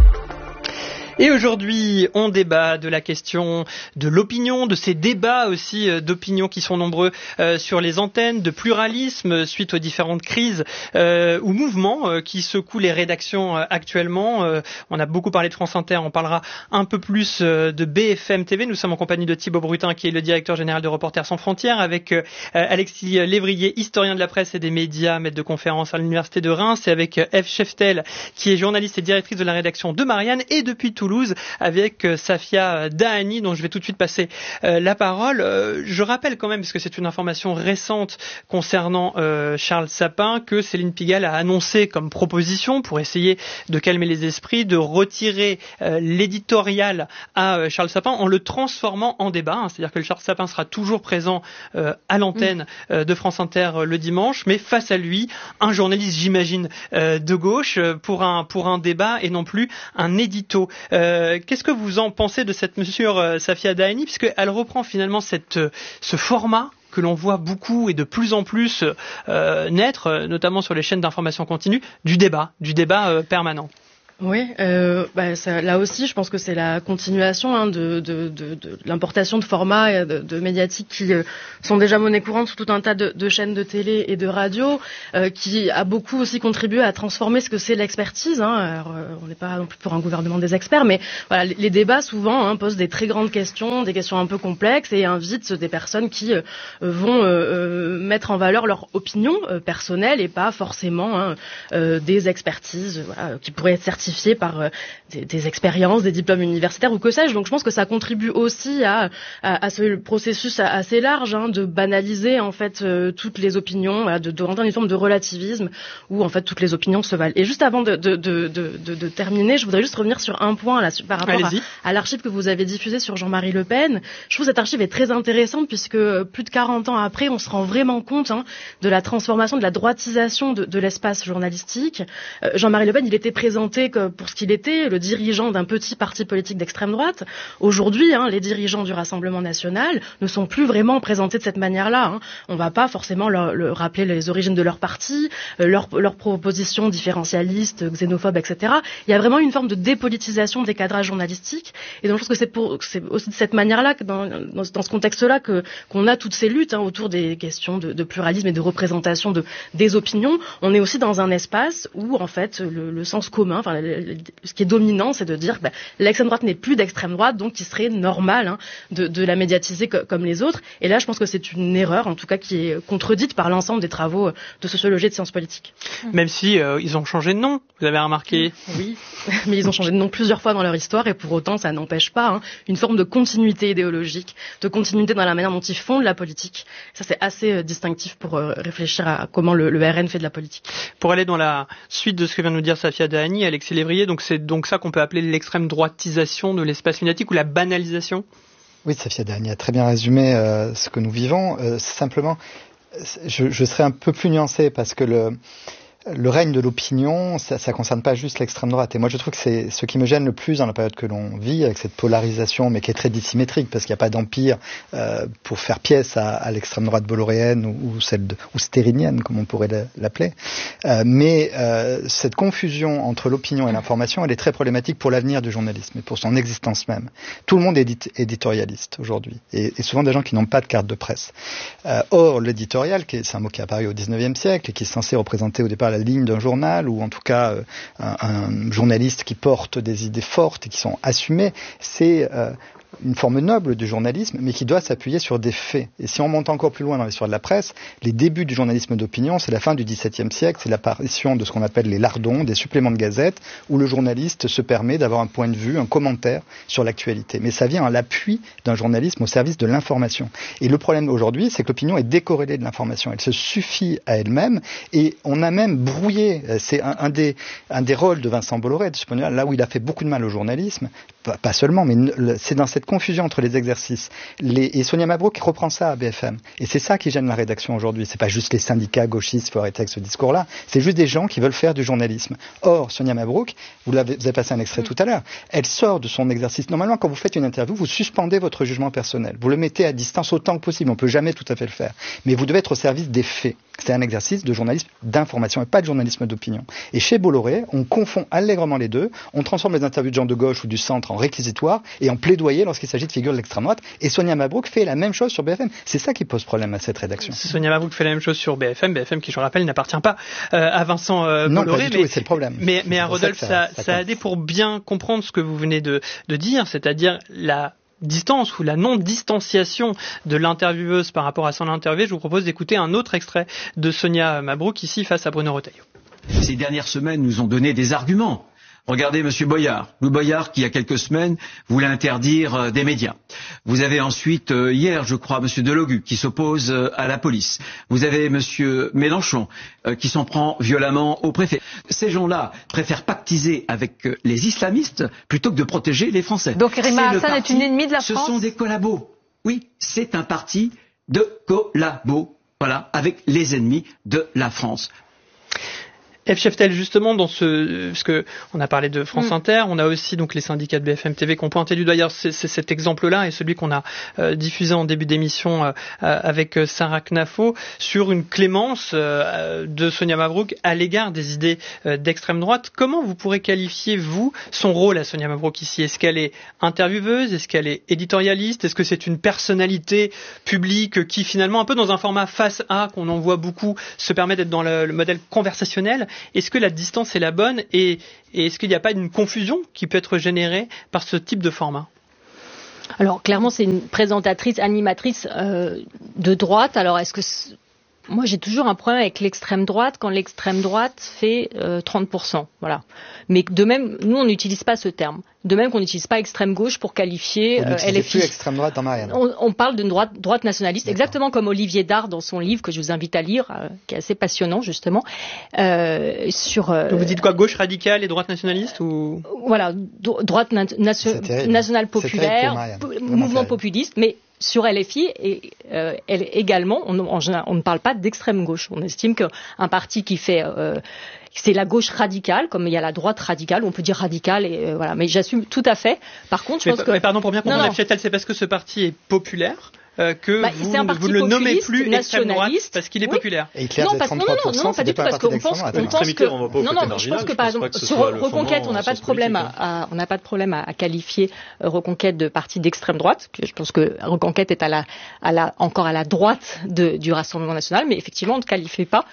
Et aujourd'hui, on débat de la question de l'opinion, de ces débats aussi euh, d'opinion qui sont nombreux euh, sur les antennes, de pluralisme suite aux différentes crises euh, ou mouvements euh, qui secouent les rédactions euh, actuellement. Euh, on a beaucoup parlé de France Inter, on parlera un peu plus euh, de B F M T V. Nous sommes en compagnie de Thibaut Brutin, qui est le directeur général de Reporters sans frontières, avec euh, Alexis Lévrier, historien de la presse et des médias, maître de conférence à l'Université de Reims, et avec euh, Eve Cheftel, qui est journaliste et directrice de la rédaction de Marianne, et depuis tout Toulouse avec euh, Safia Dahani, dont je vais tout de suite passer euh, la parole. Euh, je rappelle quand même, parce que c'est une information récente concernant euh, Charles Sapin, que Céline Pigalle a annoncé comme proposition pour essayer de calmer les esprits, de retirer euh, l'éditorial à euh, Charles Sapin en le transformant en débat. Hein, c'est-à-dire que le Charles Sapin sera toujours présent euh, à l'antenne euh, de France Inter euh, le dimanche, mais face à lui, un journaliste, j'imagine, euh, de gauche euh, pour un pour un débat et non plus un édito. Euh, qu'est-ce que vous en pensez de cette mesure, euh, Safia Dahani, puisqu'elle reprend finalement cette euh, ce format que l'on voit beaucoup et de plus en plus euh, naître, euh, notamment sur les chaînes d'information continue, du débat, du débat euh, permanent. Oui, euh, bah, ça, là aussi, je pense que c'est la continuation hein, de, de, de, de l'importation de formats et de, de médiatiques qui euh, sont déjà monnaie courante sur tout un tas de, de chaînes de télé et de radio, euh, qui a beaucoup aussi contribué à transformer ce que c'est l'expertise. Hein. Alors, euh, on n'est pas non plus pour un gouvernement des experts, mais voilà, les, les débats souvent hein, posent des très grandes questions, des questions un peu complexes et invitent des personnes qui euh, vont euh, mettre en valeur leur opinion euh, personnelle et pas forcément hein, euh, des expertises voilà, qui pourraient être certifiées par euh, des, des expériences, des diplômes universitaires ou que sais-je. Donc je pense que ça contribue aussi à, à, à ce processus assez large hein, de banaliser en fait euh, toutes les opinions, voilà, de, de rentrer dans une forme de relativisme où en fait toutes les opinions se valent. Et juste avant de, de, de, de, de, de terminer, je voudrais juste revenir sur un point là, par rapport à, à l'archive que vous avez diffusée sur Jean-Marie Le Pen. Je trouve que cette archive est très intéressante puisque plus de quarante ans après, on se rend vraiment compte hein, de la transformation, de la droitisation de, de l'espace journalistique. Euh, Jean-Marie Le Pen, il était présenté que pour ce qu'il était, le dirigeant d'un petit parti politique d'extrême droite. Aujourd'hui, hein, les dirigeants du Rassemblement national ne sont plus vraiment présentés de cette manière-là. Hein. On ne va pas forcément leur, leur rappeler les origines de leur parti, euh, leurs leur propositions différentialistes, xénophobes, et cetera. Il y a vraiment une forme de dépolitisation des cadrages journalistiques. Et donc je pense que c'est, pour, c'est aussi de cette manière-là, que dans, dans, dans ce contexte-là, que, qu'on a toutes ces luttes hein, autour des questions de, de pluralisme et de représentation de, des opinions. On est aussi dans un espace où, en fait, le, le sens commun, enfin, ce qui est dominant, c'est de dire que bah, l'extrême droite n'est plus d'extrême droite, donc il serait normal hein, de, de la médiatiser co- comme les autres. Et là, je pense que c'est une erreur, en tout cas, qui est contredite par l'ensemble des travaux de sociologie et de sciences politiques. Même si euh, ils ont changé de nom, vous avez remarqué. Oui, mais ils ont changé de nom plusieurs fois dans leur histoire, et pour autant, ça n'empêche pas hein, une forme de continuité idéologique, de continuité dans la manière dont ils font de la politique. Ça, c'est assez euh, distinctif pour euh, réfléchir à comment le, le R N fait de la politique. Pour aller dans la suite de ce que vient de nous dire Safia Dahani, Alexis Lévrier, donc c'est donc ça qu'on peut appeler l'extrême droitisation de l'espace médiatique ou la banalisation. Oui, Safia Dahani a très bien résumé euh, ce que nous vivons. Euh, simplement, je, je serais un peu plus nuancé parce que le Le règne de l'opinion, ça, ça concerne pas juste l'extrême droite. Et moi, je trouve que c'est ce qui me gêne le plus dans la période que l'on vit, avec cette polarisation, mais qui est très dissymétrique, parce qu'il n'y a pas d'empire euh, pour faire pièce à, à l'extrême droite bolloréenne ou, ou celle de, ou stérinienne, comme on pourrait l'appeler. Euh, mais euh, cette confusion entre l'opinion et l'information, elle est très problématique pour l'avenir du journalisme et pour son existence même. Tout le monde est édit- éditorialiste aujourd'hui, et, et souvent des gens qui n'ont pas de carte de presse. Euh, or, l'éditorial, qui est, c'est un mot qui est apparu au dix-neuvième siècle et qui est censé représenter au départ la ligne d'un journal, ou en tout cas euh, un, un journaliste qui porte des idées fortes et qui sont assumées, c'est euh, une forme noble du journalisme, mais qui doit s'appuyer sur des faits. Et si on monte encore plus loin dans l'histoire de la presse, les débuts du journalisme d'opinion, c'est la fin du dix-septième siècle, c'est l'apparition de ce qu'on appelle les lardons, des suppléments de gazette, où le journaliste se permet d'avoir un point de vue, un commentaire sur l'actualité. Mais ça vient à l'appui d'un journalisme au service de l'information. Et le problème aujourd'hui, c'est que l'opinion est décorrélée de l'information. Elle se suffit à elle-même, et on a même brouillé, c'est un, un, des, un des rôles de Vincent Bolloré, de ce point de vue-là, là où il a fait beaucoup de mal au journalisme, pas, pas seulement, mais c'est dans cette confusion entre les exercices. Les, et Sonia Mabrouk reprend ça à B F M. Et c'est ça qui gêne la rédaction aujourd'hui. C'est pas juste les syndicats gauchistes, il faut arrêter avec ce discours-là. C'est juste des gens qui veulent faire du journalisme. Or, Sonia Mabrouk, vous, l'avez, vous avez passé un extrait tout à l'heure, elle sort de son exercice. Normalement, quand vous faites une interview, vous suspendez votre jugement personnel. Vous le mettez à distance autant que possible. On peut jamais tout à fait le faire. Mais vous devez être au service des faits. C'est un exercice de journalisme d'information et pas de journalisme d'opinion. Et chez Bolloré, on confond allègrement les deux. On transforme les interviews de gens de gauche ou du centre en réquisitoires et en plaidoyer lorsqu'il s'agit de figures de l'extrême droite. Et Sonia Mabrouk fait la même chose sur B F M. C'est ça qui pose problème à cette rédaction. Sonia Mabrouk fait la même chose sur B F M. B F M qui, je le rappelle, n'appartient pas euh, à Vincent euh, non, Bolloré. Pas du mais, tout, c'est le problème. Mais, mais à Rodolphe, ça, ça, ça, ça a aidé pour bien comprendre ce que vous venez de, de dire, c'est-à-dire la distance ou la non-distanciation de l'intervieweuse par rapport à son interview. Je vous propose d'écouter un autre extrait de Sonia Mabrouk ici face à Bruno Retailleau. Ces dernières semaines nous ont donné des arguments Regardez Monsieur Boyard, Louis Boyard qui il y a quelques semaines voulait interdire euh, des médias. Vous avez ensuite euh, hier, je crois, Monsieur Delogu qui s'oppose euh, à la police. Vous avez Monsieur Mélenchon euh, qui s'en prend violemment au préfet. Ces gens-là préfèrent pactiser avec euh, les islamistes plutôt que de protéger les Français. Donc Rima Hassan est une ennemie de la Ce France. sont des collabos. Oui, c'est un parti de collabos. Voilà, avec les ennemis de la France. F. Cheftel, justement, dans ce, parce que on a parlé de France mmh. Inter, on a aussi donc les syndicats de B F M T V qui ont pointé du doigt. D'ailleurs, c'est, c'est cet exemple-là et celui qu'on a euh, diffusé en début d'émission euh, avec Sarah Knafo sur une clémence euh, de Sonia Mabrouk à l'égard des idées euh, d'extrême droite. Comment vous pourrez qualifier, vous, son rôle à Sonia Mabrouk ici? Est-ce qu'elle est intervieweuse? Est-ce qu'elle est éditorialiste? Est-ce que c'est une personnalité publique qui, finalement, un peu dans un format face A qu'on en voit beaucoup, se permet d'être dans le, le modèle conversationnel? Est-ce que la distance est la bonne et, et est-ce qu'il n'y a pas une confusion qui peut être générée par ce type de format? Alors clairement c'est une présentatrice, animatrice euh, de droite. Alors est-ce que c'est... Moi j'ai toujours un problème avec l'extrême droite quand l'extrême droite fait euh, trente pour cent. Voilà. Mais de même, nous on n'utilise pas ce terme. De même qu'on n'utilise pas extrême gauche pour qualifier euh, L F I. Plus extrême droite dans Marianne. On, on parle d'une droite, droite nationaliste, D'accord. exactement comme Olivier Dard dans son livre que je vous invite à lire, euh, qui est assez passionnant justement. Euh, sur. Euh, Donc vous dites quoi, gauche radicale et droite nationaliste ou? Voilà, do- droite na- nation- nationale populaire, p- mouvement populiste, mais sur L F I, et, euh, elle, également, on, en général, on ne parle pas d'extrême gauche. On estime qu'un parti qui fait, euh, c'est la gauche radicale, comme il y a la droite radicale, on peut dire radicale, et euh, voilà. Mais j'assume tout à fait. Par contre, je mais, pense que. Mais pardon, pour bien comprendre, Cheftel, c'est parce que ce parti est populaire. Euh, que bah, vous ne le nommez plus extrême droite parce qu'il est oui. populaire. Et Hitler non, parce, non, non, non, non, pas du tout, parce qu'on pense, on pense que, non, non, je pense que par exemple, sur Reconquête, on n'a pas de problème à, à, on n'a pas de problème à, à qualifier euh, Reconquête de parti d'extrême droite. Je pense que Reconquête est à la, à la, encore à la droite de, du Rassemblement national, mais effectivement, on ne qualifie pas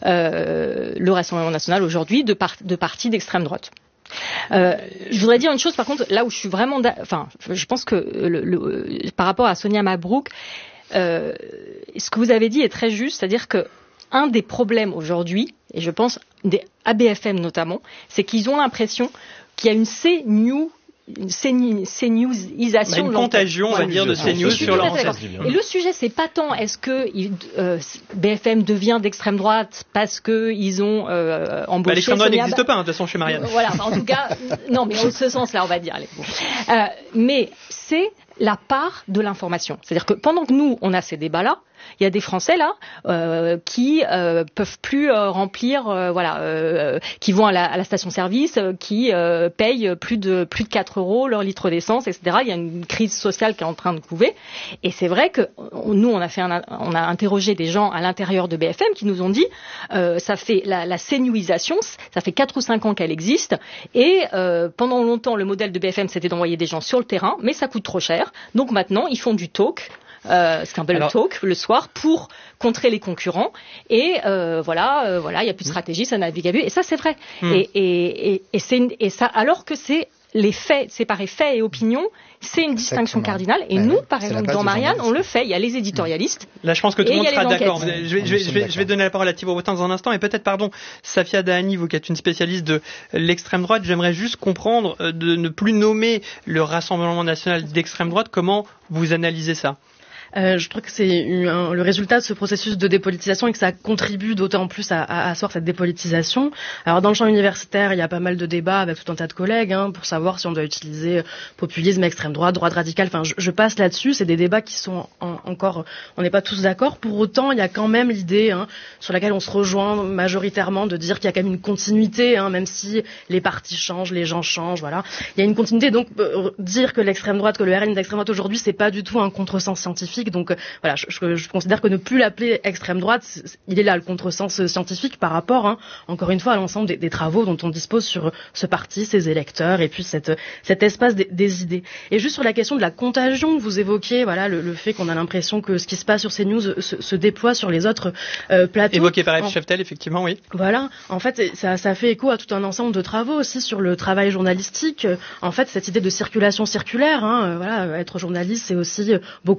euh, le Rassemblement national aujourd'hui de, par, de parti d'extrême droite. Euh, je voudrais dire une chose, par contre, là où je suis vraiment, enfin, je pense que le, le, par rapport à Sonia Mabrouk, euh, ce que vous avez dit est très juste, c'est-à-dire que un des problèmes aujourd'hui, et je pense des A B F M notamment, c'est qu'ils ont l'impression qu'il y a une C-New une CNewsisation, bah, une contagion, on va dire, de CNews sur leur antenne. Et le sujet, c'est pas tant est-ce que euh, B F M devient d'extrême droite parce que ils ont euh, embauché. Bah, l'extrême droite n'existe pas, hein, de toute façon, chez Marianne. Voilà, en tout cas, non, mais en ce sens-là, on va dire. Allez, bon. euh, mais c'est la part de l'information. C'est-à-dire que pendant que nous, on a ces débats-là, il y a des Français là euh, qui euh, peuvent plus euh, remplir, euh, voilà, euh, qui vont à la, à la station-service, euh, qui euh, payent plus de plus de quatre euros leur litre d'essence, et cetera. Il y a une crise sociale qui est en train de couver, et c'est vrai que on, nous, on a fait, un, on a interrogé des gens à l'intérieur de B F M qui nous ont dit, euh, ça fait la, la CNewisation, ça fait quatre ou cinq ans qu'elle existe, et euh, pendant longtemps, le modèle de B F M, c'était d'envoyer des gens sur le terrain, mais ça coûte trop cher, donc maintenant, ils font du talk. Euh, ce qu'on appelle le talk le soir pour contrer les concurrents et euh, voilà euh, voilà il y a plus de stratégie, ça navigue à vue et ça c'est vrai mmh. et, et, et, et c'est une, et ça alors que c'est les faits séparer faits et opinion, c'est une distinction Exactement. cardinale et ouais, nous par exemple dans Marianne on le fait, il y a les éditorialistes. Là je pense que tout le monde sera d'accord. Je vais, je, vais, je, vais, je vais donner la parole à Thibaut Botin dans un instant et peut-être pardon Safia Dahani, vous qui êtes une spécialiste de l'extrême droite, j'aimerais juste comprendre de ne plus nommer le Rassemblement national d'extrême droite, comment vous analysez ça? Euh, je trouve que c'est un, le résultat de ce processus de dépolitisation et que ça contribue d'autant plus à, à asseoir cette dépolitisation. Alors dans le champ universitaire, il y a pas mal de débats avec tout un tas de collègues hein, pour savoir si on doit utiliser populisme, extrême droite, droite radicale. Enfin, je, je passe là-dessus. C'est des débats qui sont en, encore, on n'est pas tous d'accord. Pour autant, il y a quand même l'idée hein, sur laquelle on se rejoint majoritairement de dire qu'il y a quand même une continuité, hein, même si les partis changent, les gens changent. Voilà, il y a une continuité. Donc euh, dire que l'extrême droite, que le R N est d'extrême droite aujourd'hui, c'est pas du tout un contresens scientifique. Donc euh, voilà, je, je, je considère que ne plus l'appeler extrême droite, il est là le contresens scientifique par rapport, hein, encore une fois, à l'ensemble des, des travaux dont on dispose sur ce parti, ses électeurs, et puis cette, cet espace des, des idées. Et juste sur la question de la contagion que vous évoquiez, voilà, le, le fait qu'on a l'impression que ce qui se passe sur CNews se, se déploie sur les autres euh, plateaux. Évoqué par F. Cheftel, effectivement, oui. Voilà, en fait, ça, ça fait écho à tout un ensemble de travaux aussi sur le travail journalistique. En fait, cette idée de circulation circulaire, hein, voilà, être journaliste, c'est aussi beaucoup lire ses collègues,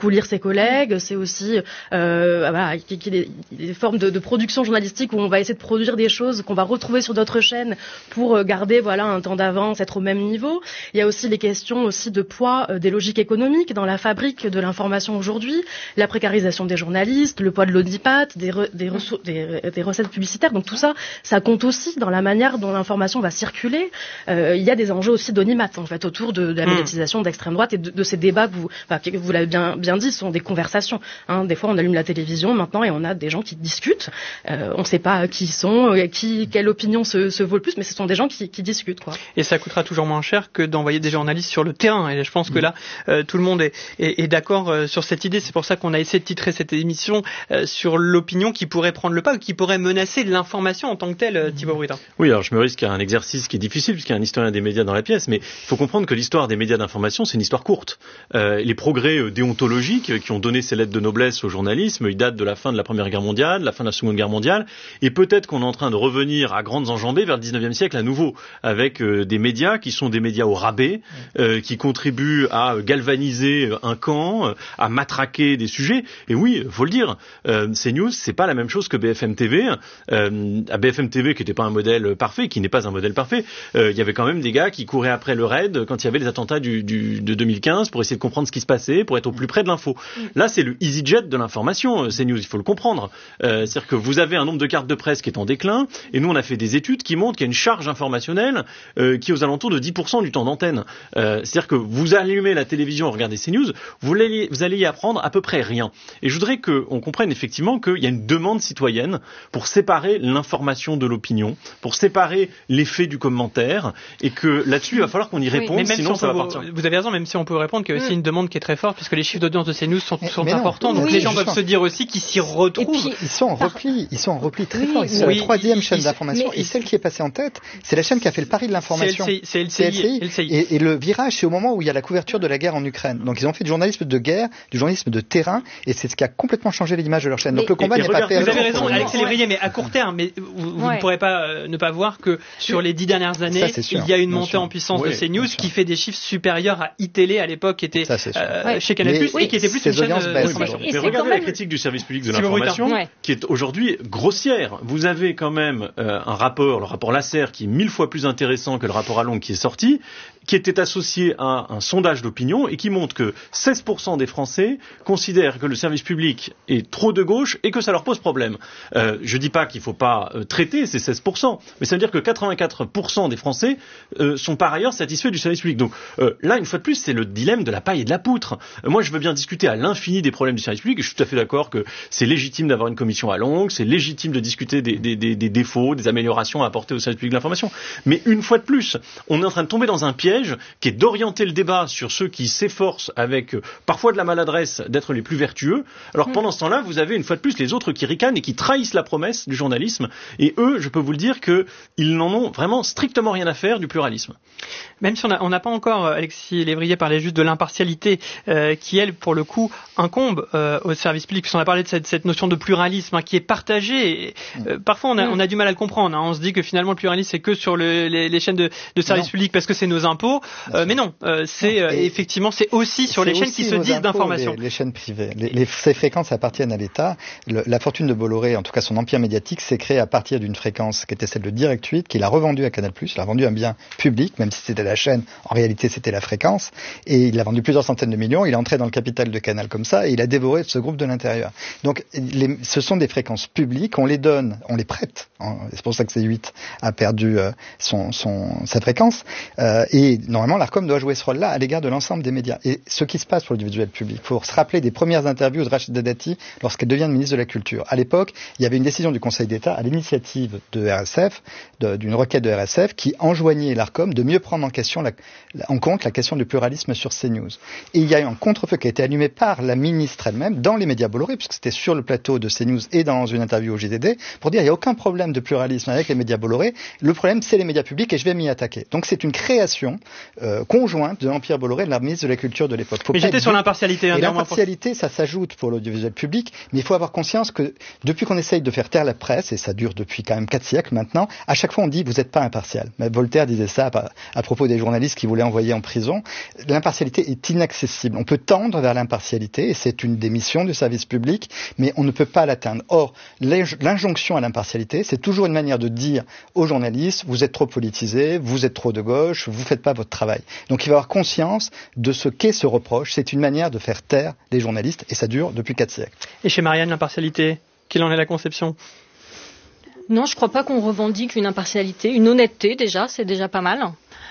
collègues, c'est aussi euh, voilà, qu'il y ait des, des formes de, de production journalistique où on va essayer de produire des choses qu'on va retrouver sur d'autres chaînes pour garder voilà un temps d'avance, être au même niveau. Il y a aussi les questions aussi de poids euh, des logiques économiques dans la fabrique de l'information aujourd'hui, la précarisation des journalistes, le poids de l'audipat, des, re, des, ressources, des, des recettes publicitaires. Donc tout ça, ça compte aussi dans la manière dont l'information va circuler. Euh, il y a des enjeux aussi d'audimat en fait autour de, de la médiatisation d'extrême droite et de, de ces débats que vous, enfin, que vous l'avez bien, bien dit, ce sont des conversations. Hein. Des fois, on allume la télévision maintenant et on a des gens qui discutent. Euh, on ne sait pas qui ils sont, qui, quelle opinion se, se vaut le plus, mais ce sont des gens qui, qui discutent, quoi. Et ça coûtera toujours moins cher que d'envoyer des journalistes sur le terrain. Et je pense que là, euh, tout le monde est, est, est d'accord euh, sur cette idée. C'est pour ça qu'on a essayé de titrer cette émission euh, sur l'opinion qui pourrait prendre le pas ou qui pourrait menacer l'information en tant que telle, euh, Thibaut Brutin. Oui, alors je me risque à un exercice qui est difficile puisqu'il y a un historien des médias dans la pièce, mais il faut comprendre que l'histoire des médias d'information, c'est une histoire courte. Euh, les progrès euh, déontologiques qui ont donné ces lettres de noblesse au journalisme, ils datent de la fin de la Première Guerre mondiale, de la fin de la Seconde Guerre mondiale, et peut-être qu'on est en train de revenir à grandes enjambées vers le dix-neuvième siècle à nouveau, avec euh, des médias qui sont des médias au rabais, euh, qui contribuent à galvaniser un camp, euh, à matraquer des sujets. Et oui, faut le dire, euh, CNews, c'est pas la même chose que B F M T V. Euh, à B F M T V, qui n'était pas un modèle parfait, qui n'est pas un modèle parfait, euh, il y avait quand même des gars qui couraient après le raid quand il y avait les attentats du, du, de deux mille quinze pour essayer de comprendre ce qui se passait, pour être au plus près de l'info. Là, c'est le EasyJet de l'information, CNews, il faut le comprendre. Euh, c'est-à-dire que vous avez un nombre de cartes de presse qui est en déclin, et nous, on a fait des études qui montrent qu'il y a une charge informationnelle euh, qui est aux alentours de dix pour cent du temps d'antenne. Euh, c'est-à-dire que vous allumez la télévision, regardez CNews, vous allez, vous allez y apprendre à peu près rien. Et je voudrais qu'on comprenne effectivement qu'il y a une demande citoyenne pour séparer l'information de l'opinion, pour séparer l'effet du commentaire, et que là-dessus, il va falloir qu'on y réponde, oui, sinon si ça va vous, partir. Vous avez raison, même si on peut répondre qu'il y a aussi mmh. une demande qui est très forte, puisque les chiffres d'audience de CNews sont, sont mais importants, non, donc oui, les gens peuvent se dire aussi qu'ils s'y retrouvent. Puis, ils sont en repli, ils sont en repli très oui, fort. Ils sont oui, la troisième ils, chaîne ils, d'information, et celle qui est passée en tête, c'est la chaîne qui a fait le pari de l'information. C'est L C I. L C I. Et, et le virage, c'est au moment où il y a la couverture de la guerre en Ukraine. Donc ils ont fait du journalisme de guerre, du journalisme de terrain, et c'est ce qui a complètement changé l'image de leur chaîne. Donc le combat n'est pas fait. Vous avez raison, Alex Lévrier, mais à court terme, mais vous, vous ouais. ne pourrez pas euh, ne pas voir que sur les dix dernières années, ça, il y a une montée en puissance oui, de CNews qui fait des chiffres supérieurs à iTélé à l'époque, qui était euh, ouais. chez Canal+, oui, et qui était plus une chaîne d'information. Mais regardez la critique du service public de l'information, ouais. qui est aujourd'hui grossière. Vous avez quand même euh, un rapport, le rapport Lasserre, qui est mille fois plus intéressant que le rapport Allongue qui est sorti, qui était associé à un sondage d'opinion et qui montre que seize pour cent des Français considèrent que le service public est trop de gauche et que ça leur pose problème. Euh, je dis pas qu'il faut pas euh, traiter ces seize pour cent, mais ça veut dire que quatre-vingt-quatre pour cent des Français euh, sont par ailleurs satisfaits du service public. Donc euh, là, une fois de plus, c'est le dilemme de la paille et de la poutre. Euh, moi, je veux bien discuter à l'infini des problèmes du service public, et je suis tout à fait d'accord que c'est légitime d'avoir une commission à longue, c'est légitime de discuter des, des, des, des défauts, des améliorations à apporter au service public de l'information. Mais une fois de plus, on est en train de tomber dans un piège qui est d'orienter le débat sur ceux qui s'efforcent avec euh, parfois de la maladresse d'être les plus vertueux. Alors mmh. pendant ce temps-là, vous avez une fois de plus les autres qui ricanent et qui trahissent la promesse du journalisme. Et eux, je peux vous le dire qu'ils n'en ont vraiment strictement rien à faire du pluralisme. Même si on n'a pas encore, Alexis Lévrier parlait juste de l'impartialité euh, qui, elle, pour le coup, incombe euh, au service public. Puisqu'on a parlé de cette, cette notion de pluralisme hein, qui est partagée. Et, euh, parfois, on a, mmh. on a du mal à le comprendre. Hein. On se dit que finalement, le pluralisme, c'est que sur le, les, les chaînes de, de service non. public parce que c'est nos impôts. Euh, mais non, euh, c'est euh, effectivement, c'est aussi sur les chaînes qui se disent d'information. Les, les chaînes privées. Les, les, ces fréquences appartiennent à l'État. Le, la fortune de Bolloré, en tout cas son empire médiatique, s'est créée à partir d'une fréquence qui était celle de Direct huit, qu'il a revendue à Canal+. Il a vendu un bien public, même si c'était la chaîne, en réalité c'était la fréquence. Et il a vendu plusieurs centaines de millions. Il est entré dans le capital de Canal comme ça et il a dévoré ce groupe de l'intérieur. Donc les, ce sont des fréquences publiques. On les donne, on les prête. C'est pour ça que C huit a perdu euh, son, son, sa fréquence. Euh, et normalement, l'Arcom doit jouer ce rôle-là à l'égard de l'ensemble des médias. Et ce qui se passe pour l'audiovisuel public, il faut se rappeler des premières interviews de Rachida Dati lorsqu'elle devient ministre de la Culture. À l'époque, il y avait une décision du Conseil d'État à l'initiative de R S F, de, d'une requête de R S F, qui enjoignait l'Arcom de mieux prendre en, question la, en compte la question du pluralisme sur CNews. Et il y a eu un contre-feu qui a été allumé par la ministre elle-même dans les médias Bolloré, puisque c'était sur le plateau de CNews et dans une interview au J D D, pour dire il n'y a aucun problème de pluralisme avec les médias Bolloré. Le problème, c'est les médias publics et je vais m'y attaquer. Donc c'est une création euh, conjointe de l'Empire Bolloré et de la ministre de la Culture de l'époque. Faut mais j'étais sur l'impartialité. Hein, et l'impartialité, ça s'ajoute pour l'audiovisuel public, mais il faut avoir conscience que depuis qu'on essaye de faire taire la presse, et ça dure depuis quand même quatre siècles maintenant, à chaque fois on dit vous n'êtes pas impartial. Mais Voltaire disait ça à, à propos des journalistes qui voulaient envoyer en prison. L'impartialité est inaccessible. On peut tendre vers l'impartialité l'impartialité, et c'est une des missions du service public, mais on ne peut pas l'atteindre. Or, l'injonction à l'impartialité, c'est toujours une manière de dire aux journalistes, vous êtes trop politisés, vous êtes trop de gauche, vous ne faites pas votre travail. Donc il va avoir conscience de ce qu'est ce reproche. C'est une manière de faire taire les journalistes, et ça dure depuis quatre siècles. Et chez Marianne, l'impartialité, quelle en est la conception ? Non, je ne crois pas qu'on revendique une impartialité. Une honnêteté, déjà, c'est déjà pas mal.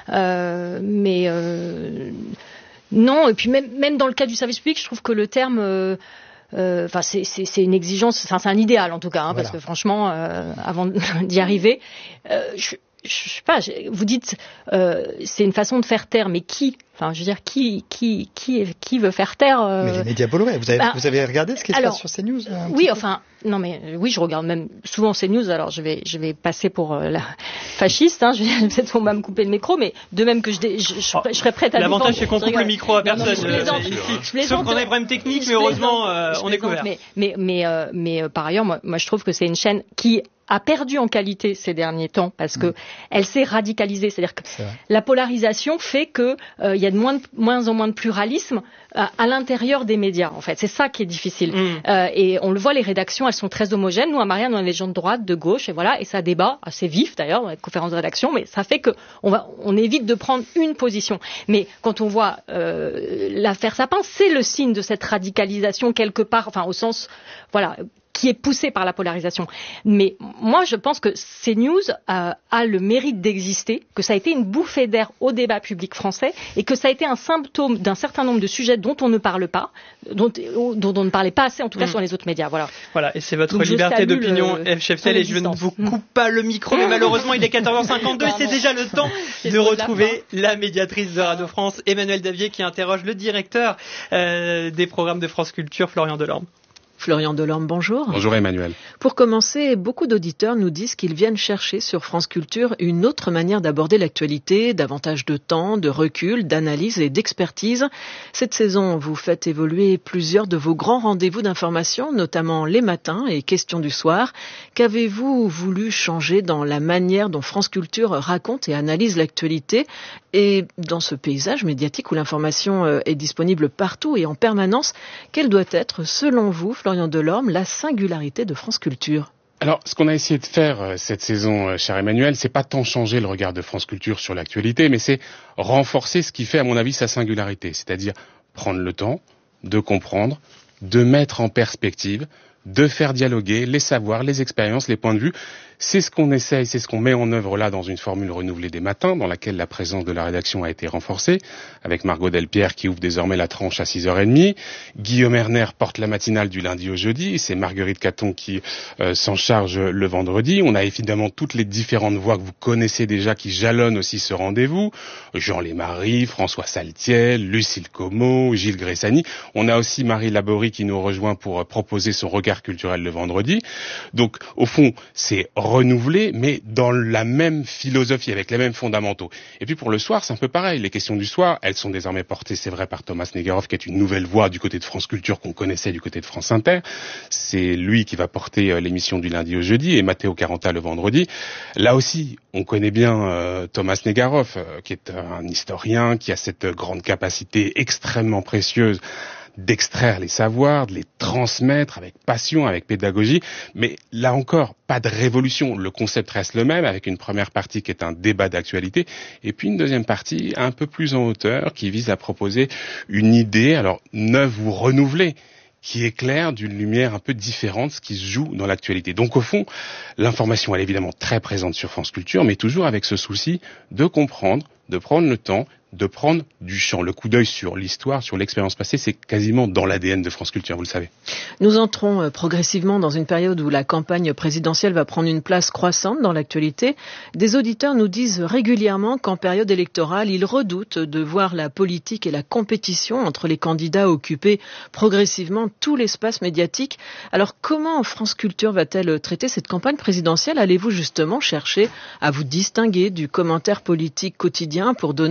Euh, mais euh, non, et puis même, même dans le cas du service public, je trouve que le terme... Euh, euh, enfin, c'est, c'est, c'est une exigence, enfin, c'est un idéal en tout cas, hein, voilà. Parce que franchement, euh, avant d'y arriver... Euh, je, Je sais pas, vous dites euh, c'est une façon de faire taire, mais qui ? Enfin, je veux dire, qui, qui, qui, qui veut faire taire euh... Mais les médias Bolloré. Vous avez, ben, vous avez regardé ce qui alors, se passe sur CNews ? Oui, enfin, non, mais oui, je regarde même souvent CNews. Alors, je vais, je vais passer pour euh, la fasciste. Hein, je vais peut-être on va me couper le micro, mais de même que je, je, je, je, je serais prête à. L'avantage, c'est qu'on coupe le micro à personne. Non, non, je plaisante, euh, je plaisante, Sauf qu'on a des problèmes techniques, mais heureusement, euh, on est couvert. Mais, mais, mais, euh, mais euh, par ailleurs, moi, moi, je trouve que c'est une chaîne qui a perdu en qualité ces derniers temps parce que mmh. elle s'est radicalisée. C'est-à-dire que c'est la polarisation fait que il euh, y a de moins, de moins en moins de pluralisme à, à l'intérieur des médias. En fait, c'est ça qui est difficile. Mmh. Euh, et on le voit, les rédactions, elles sont très homogènes. Nous, à Marianne, on a les gens de droite, de gauche, et voilà, et ça débat assez vif d'ailleurs dans les conférences de rédaction. Mais ça fait que on va, on évite de prendre une position. Mais quand on voit euh, l'affaire Sapin, c'est le signe de cette radicalisation quelque part, enfin au sens, voilà, qui est poussé par la polarisation. Mais moi, je pense que CNews a, a le mérite d'exister, que ça a été une bouffée d'air au débat public français et que ça a été un symptôme d'un certain nombre de sujets dont on ne parle pas, dont, dont on ne parlait pas assez, en tout cas, mmh. sur les autres médias. Voilà. Voilà, et c'est votre Donc liberté d'opinion, F. Cheftel, et je ne vous coupe pas le micro, mais malheureusement, il est quatorze heures cinquante-deux et c'est déjà le temps de retrouver la médiatrice de Radio France, Emmanuelle Davier, qui interroge le directeur euh, des programmes de France Culture, Florian Delorme. Florian Delorme, bonjour. Bonjour Emmanuel. Pour commencer, beaucoup d'auditeurs nous disent qu'ils viennent chercher sur France Culture une autre manière d'aborder l'actualité, davantage de temps, de recul, d'analyse et d'expertise. Cette saison, vous faites évoluer plusieurs de vos grands rendez-vous d'information, notamment les matins et questions du soir. Qu'avez-vous voulu changer dans la manière dont France Culture raconte et analyse l'actualité et dans ce paysage médiatique où l'information est disponible partout et en permanence, quelle doit être, selon vous, Florian Delorme, la singularité de France Culture? Alors, ce qu'on a essayé de faire euh, cette saison, euh, cher Emmanuel, c'est pas tant changer le regard de France Culture sur l'actualité, mais c'est renforcer ce qui fait, à mon avis, sa singularité. C'est-à-dire prendre le temps de comprendre, de mettre en perspective, de faire dialoguer les savoirs, les expériences, les points de vue. C'est ce qu'on essaye, c'est ce qu'on met en œuvre là dans une formule renouvelée des matins, dans laquelle la présence de la rédaction a été renforcée, avec Margot Delpierre qui ouvre désormais la tranche à six heures trente. Guillaume Erner porte la matinale du lundi au jeudi, c'est Marguerite Caton qui euh, s'en charge le vendredi. On a évidemment toutes les différentes voix que vous connaissez déjà qui jalonnent aussi ce rendez-vous. Jean Lémarie, François Saltiel, Lucille Como, Gilles Gressani. On a aussi Marie Laborie qui nous rejoint pour euh, proposer son regard culturel le vendredi. Donc, au fond, c'est renouvelé, mais dans la même philosophie, avec les mêmes fondamentaux. Et puis pour le soir, c'est un peu pareil. Les questions du soir, elles sont désormais portées, c'est vrai, par Thomas Negaroff, qui est une nouvelle voix du côté de France Culture qu'on connaissait du côté de France Inter. C'est lui qui va porter euh, l'émission du lundi au jeudi et Matteo Caranta le vendredi. Là aussi, on connaît bien euh, Thomas Negaroff, euh, qui est un historien, qui a cette euh, grande capacité extrêmement précieuse d'extraire les savoirs, de les transmettre avec passion, avec pédagogie. Mais là encore, pas de révolution. Le concept reste le même, avec une première partie qui est un débat d'actualité, et puis une deuxième partie un peu plus en hauteur, qui vise à proposer une idée, alors neuve ou renouvelée, qui éclaire d'une lumière un peu différente ce qui se joue dans l'actualité. Donc au fond, l'information elle est évidemment très présente sur France Culture, mais toujours avec ce souci de comprendre, de prendre le temps, de prendre du champ. Le coup d'œil sur l'histoire, sur l'expérience passée, c'est quasiment dans l'A D N de France Culture, vous le savez. Nous entrons progressivement dans une période où la campagne présidentielle va prendre une place croissante dans l'actualité. Des auditeurs nous disent régulièrement qu'en période électorale, ils redoutent de voir la politique et la compétition entre les candidats occuper progressivement tout l'espace médiatique. Alors comment France Culture va-t-elle traiter cette campagne présidentielle? Allez-vous justement chercher à vous distinguer du commentaire politique quotidien pour donner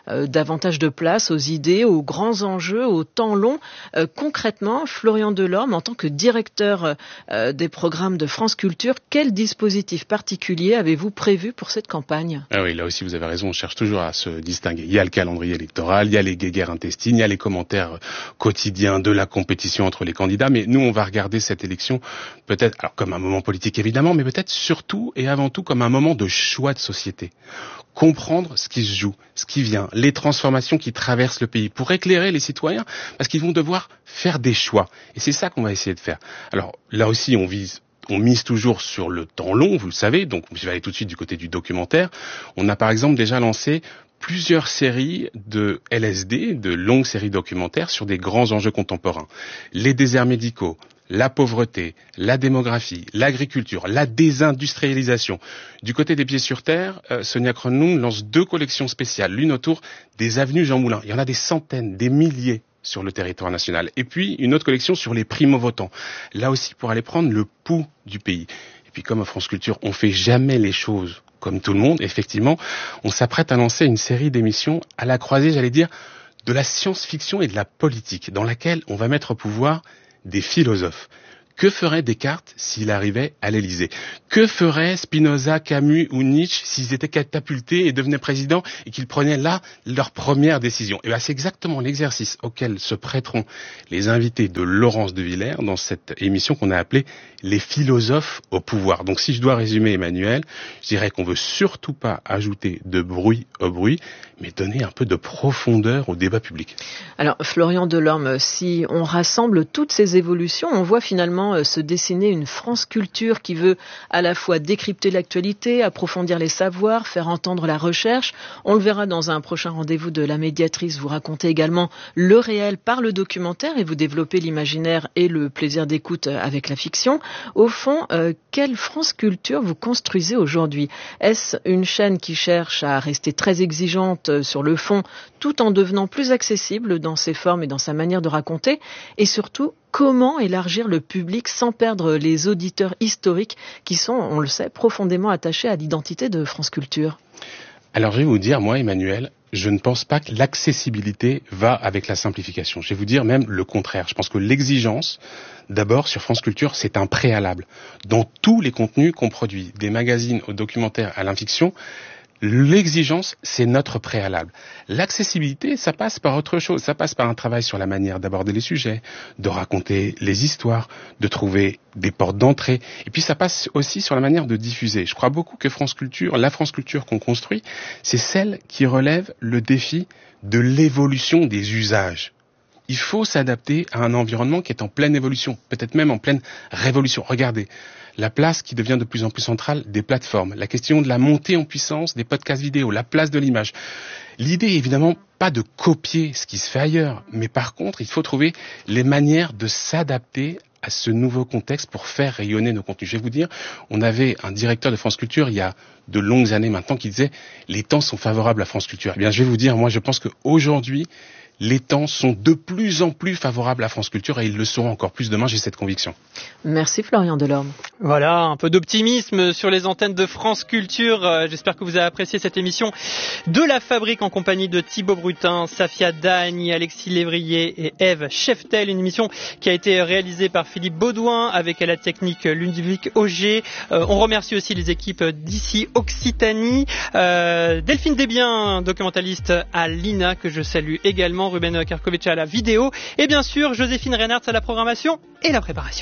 euh, davantage de place aux idées, aux grands enjeux, au temps long. Euh, concrètement, Florian Delorme, en tant que directeur euh, des programmes de France Culture, quel dispositif particulier avez-vous prévu pour cette campagne ? Ah oui, là aussi vous avez raison, on cherche toujours à se distinguer. Il y a le calendrier électoral, il y a les guéguerres intestines, il y a les commentaires quotidiens de la compétition entre les candidats, mais nous on va regarder cette élection peut-être alors comme un moment politique évidemment, mais peut-être surtout et avant tout comme un moment de choix de société. Comprendre ce qui se joue, ce qui vient, les transformations qui traversent le pays, pour éclairer les citoyens, parce qu'ils vont devoir faire des choix. Et c'est ça qu'on va essayer de faire. Alors là aussi, on vise, on mise toujours sur le temps long, vous le savez, donc je vais aller tout de suite du côté du documentaire. On a par exemple déjà lancé plusieurs séries de L S D, de longues séries documentaires sur des grands enjeux contemporains. Les déserts médicaux, la pauvreté, la démographie, l'agriculture, la désindustrialisation. Du côté des Pieds sur Terre, euh, Sonia Kronlund lance deux collections spéciales, l'une autour des avenues Jean Moulin. Il y en a des centaines, des milliers sur le territoire national. Et puis une autre collection sur les primo-votants. Là aussi pour aller prendre le pouls du pays. Et puis comme à France Culture, on fait jamais les choses comme tout le monde. Effectivement, on s'apprête à lancer une série d'émissions à la croisée, j'allais dire, de la science-fiction et de la politique, dans laquelle on va mettre au pouvoir des philosophes. Que ferait Descartes s'il arrivait à l'Élysée ? Que ferait Spinoza, Camus ou Nietzsche s'ils étaient catapultés et devenaient présidents et qu'ils prenaient là leur première décision ? Et bien c'est exactement l'exercice auquel se prêteront les invités de Laurence de Villers dans cette émission qu'on a appelée Les philosophes au pouvoir. Donc si je dois résumer, Emmanuel, je dirais qu'on veut surtout pas ajouter de bruit au bruit, mais donner un peu de profondeur au débat public. Alors Florian Delorme, si on rassemble toutes ces évolutions, on voit finalement se dessiner une France Culture qui veut à la fois décrypter l'actualité, approfondir les savoirs, faire entendre la recherche. On le verra dans un prochain rendez-vous de la médiatrice. Vous racontez également le réel par le documentaire et vous développez l'imaginaire et le plaisir d'écoute avec la fiction. Au fond, euh, quelle France Culture vous construisez aujourd'hui ? Est-ce une chaîne qui cherche à rester très exigeante sur le fond tout en devenant plus accessible dans ses formes et dans sa manière de raconter ? Et surtout, comment élargir le public sans perdre les auditeurs historiques qui sont, on le sait, profondément attachés à l'identité de France Culture ? Alors je vais vous dire, moi Emmanuel, je ne pense pas que l'accessibilité va avec la simplification. Je vais vous dire même le contraire. Je pense que l'exigence, d'abord sur France Culture, c'est un préalable. Dans tous les contenus qu'on produit, des magazines aux documentaires à l'infiction, l'exigence, c'est notre préalable. L'accessibilité, ça passe par autre chose. Ça passe par un travail sur la manière d'aborder les sujets, de raconter les histoires, de trouver des portes d'entrée. Et puis ça passe aussi sur la manière de diffuser. Je crois beaucoup que France Culture, la France Culture qu'on construit, c'est celle qui relève le défi de l'évolution des usages. Il faut s'adapter à un environnement qui est en pleine évolution, peut-être même en pleine révolution. Regardez, la place qui devient de plus en plus centrale des plateformes, la question de la montée en puissance des podcasts vidéo, la place de l'image. L'idée est évidemment pas de copier ce qui se fait ailleurs, mais par contre, il faut trouver les manières de s'adapter à ce nouveau contexte pour faire rayonner nos contenus. Je vais vous dire, on avait un directeur de France Culture il y a de longues années maintenant qui disait « les temps sont favorables à France Culture ». Eh bien, je vais vous dire, moi je pense qu'aujourd'hui, les temps sont de plus en plus favorables à France Culture et ils le seront encore plus demain, j'ai cette conviction. Merci Florian Delorme. Voilà, un peu d'optimisme sur les antennes de France Culture. Euh, j'espère que vous avez apprécié cette émission de La Fabrique en compagnie de Thibaut Brutin, Safia Dagne, Alexis Lévrier et Ève Cheftel. Une émission qui a été réalisée par Philippe Baudouin avec à la technique Ludovic Auger. Euh, on remercie aussi les équipes d'ici Occitanie. Euh, Delphine Desbiens, documentaliste à l'I N A que je salue également. Ruben Karkovic à la vidéo et bien sûr Joséphine Reinhardt à la programmation et la préparation.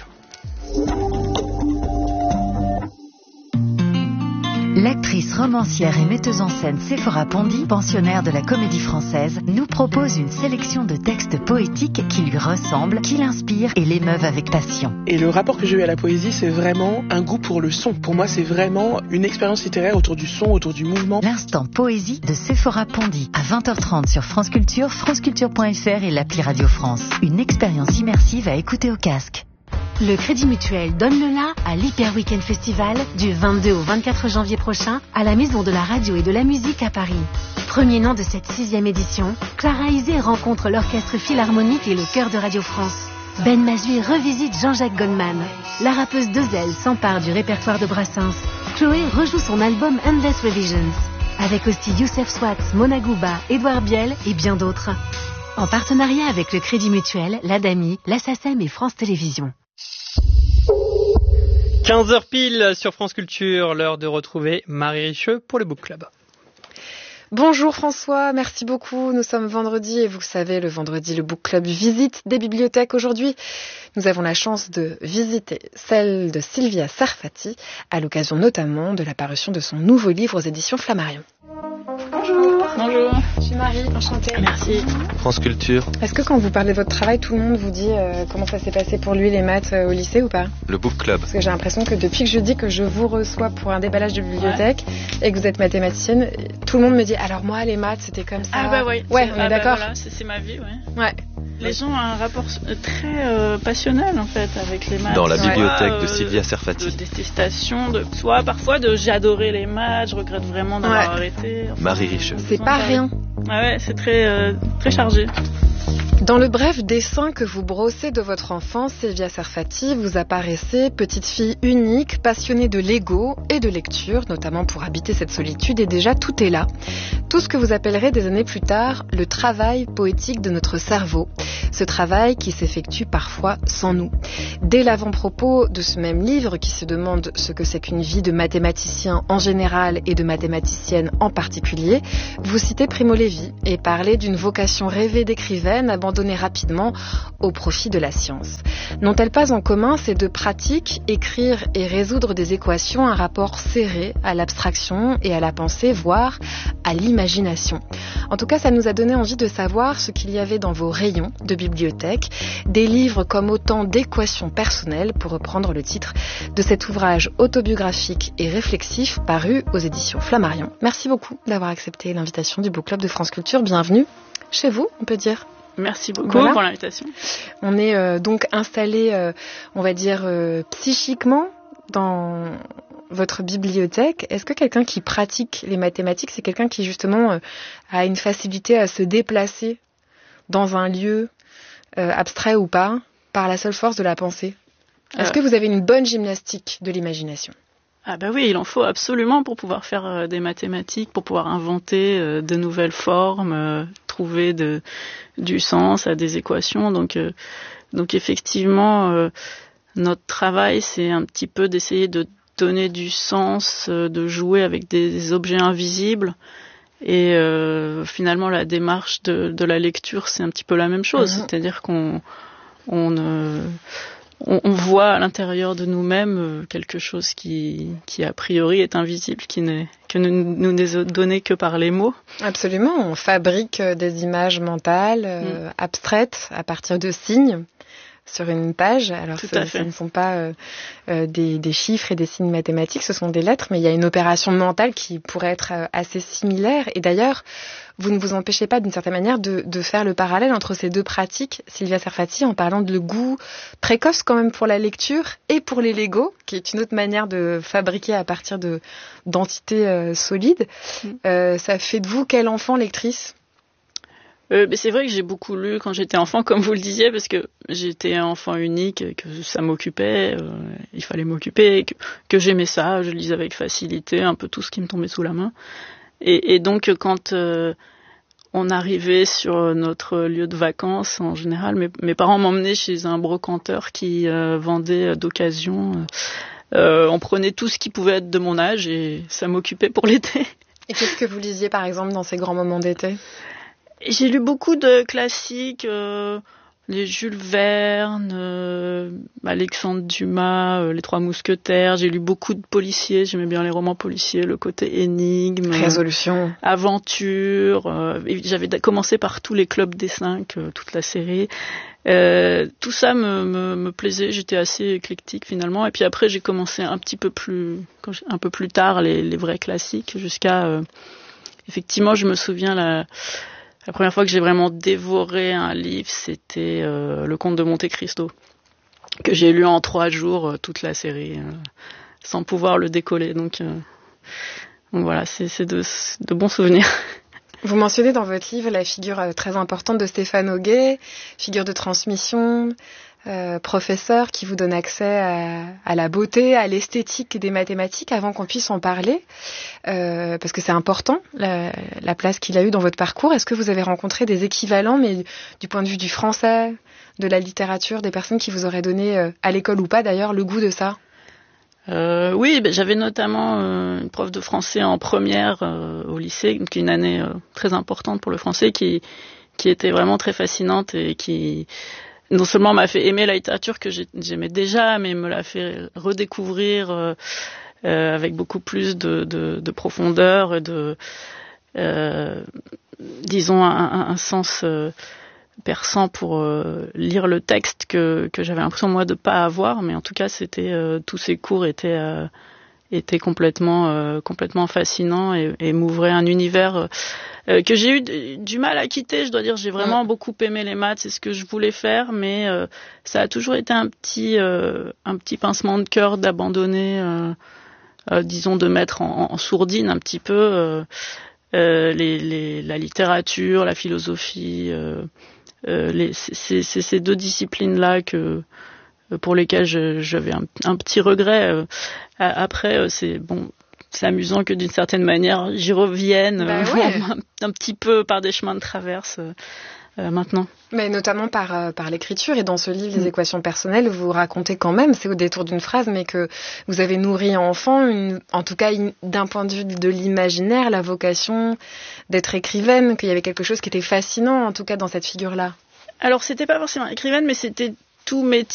L'actrice, romancière et metteuse en scène Séphora Pondy, pensionnaire de la Comédie Française, nous propose une sélection de textes poétiques qui lui ressemblent, qui l'inspirent et l'émeuvent avec passion. Et le rapport que j'ai eu à la poésie, c'est vraiment un goût pour le son. Pour moi, c'est vraiment une expérience littéraire autour du son, autour du mouvement. L'instant poésie de Séphora Pondy, à vingt heures trente sur France Culture, franceculture point f r et l'appli Radio France. Une expérience immersive à écouter au casque. Le Crédit Mutuel donne le la à l'Hyper Weekend Festival du vingt-deux au vingt-quatre janvier prochain à la Maison de la Radio et de la Musique à Paris. Premier nom de cette sixième édition, Clara Isé rencontre l'Orchestre Philharmonique et le Chœur de Radio France. Ben Mazui revisite Jean-Jacques Goldman. La rappeuse Dezel s'empare du répertoire de Brassens. Chloé rejoue son album Endless Revisions. avec aussi Youssef Swatz, Mona Gouba, Édouard Biel et bien d'autres. En partenariat avec le Crédit Mutuel, l'Adami, la SACEM et France Télévisions. quinze heures pile sur France Culture, l'heure de retrouver Marie Richeux pour le Book Club. Bonjour François, merci beaucoup. Nous sommes vendredi et vous savez, le vendredi, le Book Club visite des bibliothèques. Aujourd'hui, nous avons la chance de visiter celle de Sylvia Sarfati, à l'occasion notamment de la parution de son nouveau livre aux éditions Flammarion. Bonjour. Bonjour. Je suis Marie, enchantée. Merci. France Culture. Est-ce que quand vous parlez de votre travail, tout le monde vous dit euh, comment ça s'est passé pour lui les maths euh, au lycée ou pas? Le Book Club. Parce que j'ai l'impression que depuis que je dis que je vous reçois pour un déballage de bibliothèque ouais. et que vous êtes mathématicienne, tout le monde me dit alors moi les maths c'était comme ça. Ah bah oui. Ouais, on ah est d'accord. Bah voilà, c'est, c'est ma vie, ouais. Ouais. Les gens ont un rapport très euh, passionnel en fait avec les maths. Dans la bibliothèque ouais. de Sylvia Sarfati. De détestation, de soit parfois de j'ai adoré les maths, je regrette vraiment d'avoir ouais. arrêté. Enfin, Marie Richeux. C'est pas rien. Ah ouais, c'est très euh, très chargé. Dans le bref dessin que vous brossez de votre enfance, Sylvia Sarfati, vous apparaissez petite fille unique, passionnée de Lego et de lecture, notamment pour habiter cette solitude, et déjà tout est là. Tout ce que vous appellerez des années plus tard le travail poétique de notre cerveau. Ce travail qui s'effectue parfois sans nous. Dès l'avant-propos de ce même livre qui se demande ce que c'est qu'une vie de mathématicien en général et de mathématicienne en particulier, vous citez Primo Levi et parlez d'une vocation rêvée d'écrivaine abandonnée rapidement au profit de la science. N'ont-elles pas en commun ces deux pratiques, écrire et résoudre des équations, un rapport serré à l'abstraction et à la pensée, voire à l'imagination? En tout cas, ça nous a donné envie de savoir ce qu'il y avait dans vos rayons de bibliothèque, des livres comme autant d'équations personnelles, pour reprendre le titre de cet ouvrage autobiographique et réflexif paru aux éditions Flammarion. Merci beaucoup d'avoir accepté l'invitation du Book Club de France Culture. Bienvenue chez vous, on peut dire. Merci beaucoup voilà. pour l'invitation. On est euh, donc installé, euh, on va dire, euh, psychiquement dans votre bibliothèque. Est-ce que quelqu'un qui pratique les mathématiques, c'est quelqu'un qui justement euh, a une facilité à se déplacer dans un lieu euh, abstrait ou pas, par la seule force de la pensée? Est-ce euh... que vous avez une bonne gymnastique de l'imagination? Ah bah oui, il en faut absolument pour pouvoir faire euh, des mathématiques, pour pouvoir inventer euh, de nouvelles formes, euh, trouver de, du sens à des équations. Donc, euh, donc effectivement, euh, notre travail, c'est un petit peu d'essayer de donner du sens, euh, de jouer avec des, des objets invisibles. Et euh, finalement, la démarche de, de la lecture, c'est un petit peu la même chose. Mmh. C'est-à-dire qu'on on, euh, on, on voit à l'intérieur de nous-mêmes quelque chose qui, qui a priori est invisible, qui n'est, que ne nous n'est donné que par les mots. Absolument, on fabrique des images mentales euh, mmh. abstraites à partir de signes sur une page. Alors ce, ce ne sont pas euh, euh, des, des chiffres et des signes mathématiques, ce sont des lettres, mais il y a une opération mentale qui pourrait être euh, assez similaire. Et d'ailleurs, vous ne vous empêchez pas d'une certaine manière de, de faire le parallèle entre ces deux pratiques, Sylvia Sarfati, en parlant de le goût précoce quand même pour la lecture et pour les Lego, qui est une autre manière de fabriquer à partir de, d'entités euh, solides. Mmh. Euh, ça fait de vous quelle enfant lectrice ? Euh, mais c'est vrai que j'ai beaucoup lu quand j'étais enfant, comme vous le disiez, parce que j'étais un enfant unique, que ça m'occupait, euh, il fallait m'occuper, que, que j'aimais ça, je lisais avec facilité un peu tout ce qui me tombait sous la main. Et, et donc quand euh, on arrivait sur notre lieu de vacances, en général, mes, mes parents m'emmenaient chez un brocanteur qui euh, vendait d'occasion. Euh, on prenait tout ce qui pouvait être de mon âge et ça m'occupait pour l'été. Et qu'est-ce que vous lisiez par exemple dans ces grands moments d'été ? J'ai lu beaucoup de classiques, euh, les Jules Verne, euh, Alexandre Dumas, euh, les Trois Mousquetaires. J'ai lu beaucoup de policiers, j'aimais bien les romans policiers, le côté énigme, résolution, euh, aventure. Euh, j'avais commencé par tous les clubs des cinq, euh, toute la série. Euh, tout ça me, me, me plaisait, j'étais assez éclectique finalement. Et puis après, j'ai commencé un petit peu plus, un peu plus tard, les, les vrais classiques, jusqu'à euh, effectivement, je me souviens la La première fois que j'ai vraiment dévoré un livre, c'était euh, Le Comte de Monte-Cristo, que j'ai lu en trois jours, euh, toute la série, euh, sans pouvoir le décoller. Donc, euh, donc voilà, c'est, c'est de, de bons souvenirs. Vous mentionnez dans votre livre la figure euh, très importante de Stéphane Auguet, figure de transmission, euh, professeur qui vous donne accès à, à la beauté, à l'esthétique des mathématiques avant qu'on puisse en parler, euh, parce que c'est important la, la place qu'il a eue dans votre parcours. Est-ce que vous avez rencontré des équivalents, mais du point de vue du français, de la littérature, des personnes qui vous auraient donné, euh, à l'école ou pas d'ailleurs, le goût de ça? Euh, oui, ben, j'avais notamment euh, une prof de français en première euh, au lycée, qui est une année euh, très importante pour le français, qui qui était vraiment très fascinante et qui non seulement m'a fait aimer la littérature que j'aimais déjà, mais me l'a fait redécouvrir euh, euh, avec beaucoup plus de, de, de profondeur et de, euh, disons, un, un sens euh, perçant pour euh, lire le texte que, que j'avais l'impression moi de pas avoir, mais en tout cas c'était euh, tous ces cours étaient euh, étaient complètement euh, complètement fascinants et, et m'ouvraient un univers euh, que j'ai eu d- du mal à quitter. Je dois dire, j'ai vraiment mmh. beaucoup aimé les maths, c'est ce que je voulais faire, mais euh, ça a toujours été un petit euh, un petit pincement de cœur d'abandonner, euh, euh, disons, de mettre en, en sourdine un petit peu euh, euh, les, les, la littérature, la philosophie. Euh, Euh, les, c'est, c'est ces deux disciplines-là que pour lesquelles je, j'avais un, un petit regret. Euh, après, c'est bon, c'est amusant que d'une certaine manière j'y revienne bah ouais. un, un petit peu par des chemins de traverse euh, maintenant. Mais notamment par euh, par l'écriture, et dans ce livre, Les mmh. équations personnelles, vous racontez quand même, c'est au détour d'une phrase, mais que vous avez nourri enfant, une, en tout cas une, d'un point de vue de l'imaginaire, la vocation d'être écrivaine, qu'il y avait quelque chose qui était fascinant, en tout cas dans cette figure-là. Alors c'était pas forcément écrivaine, mais c'était tout métier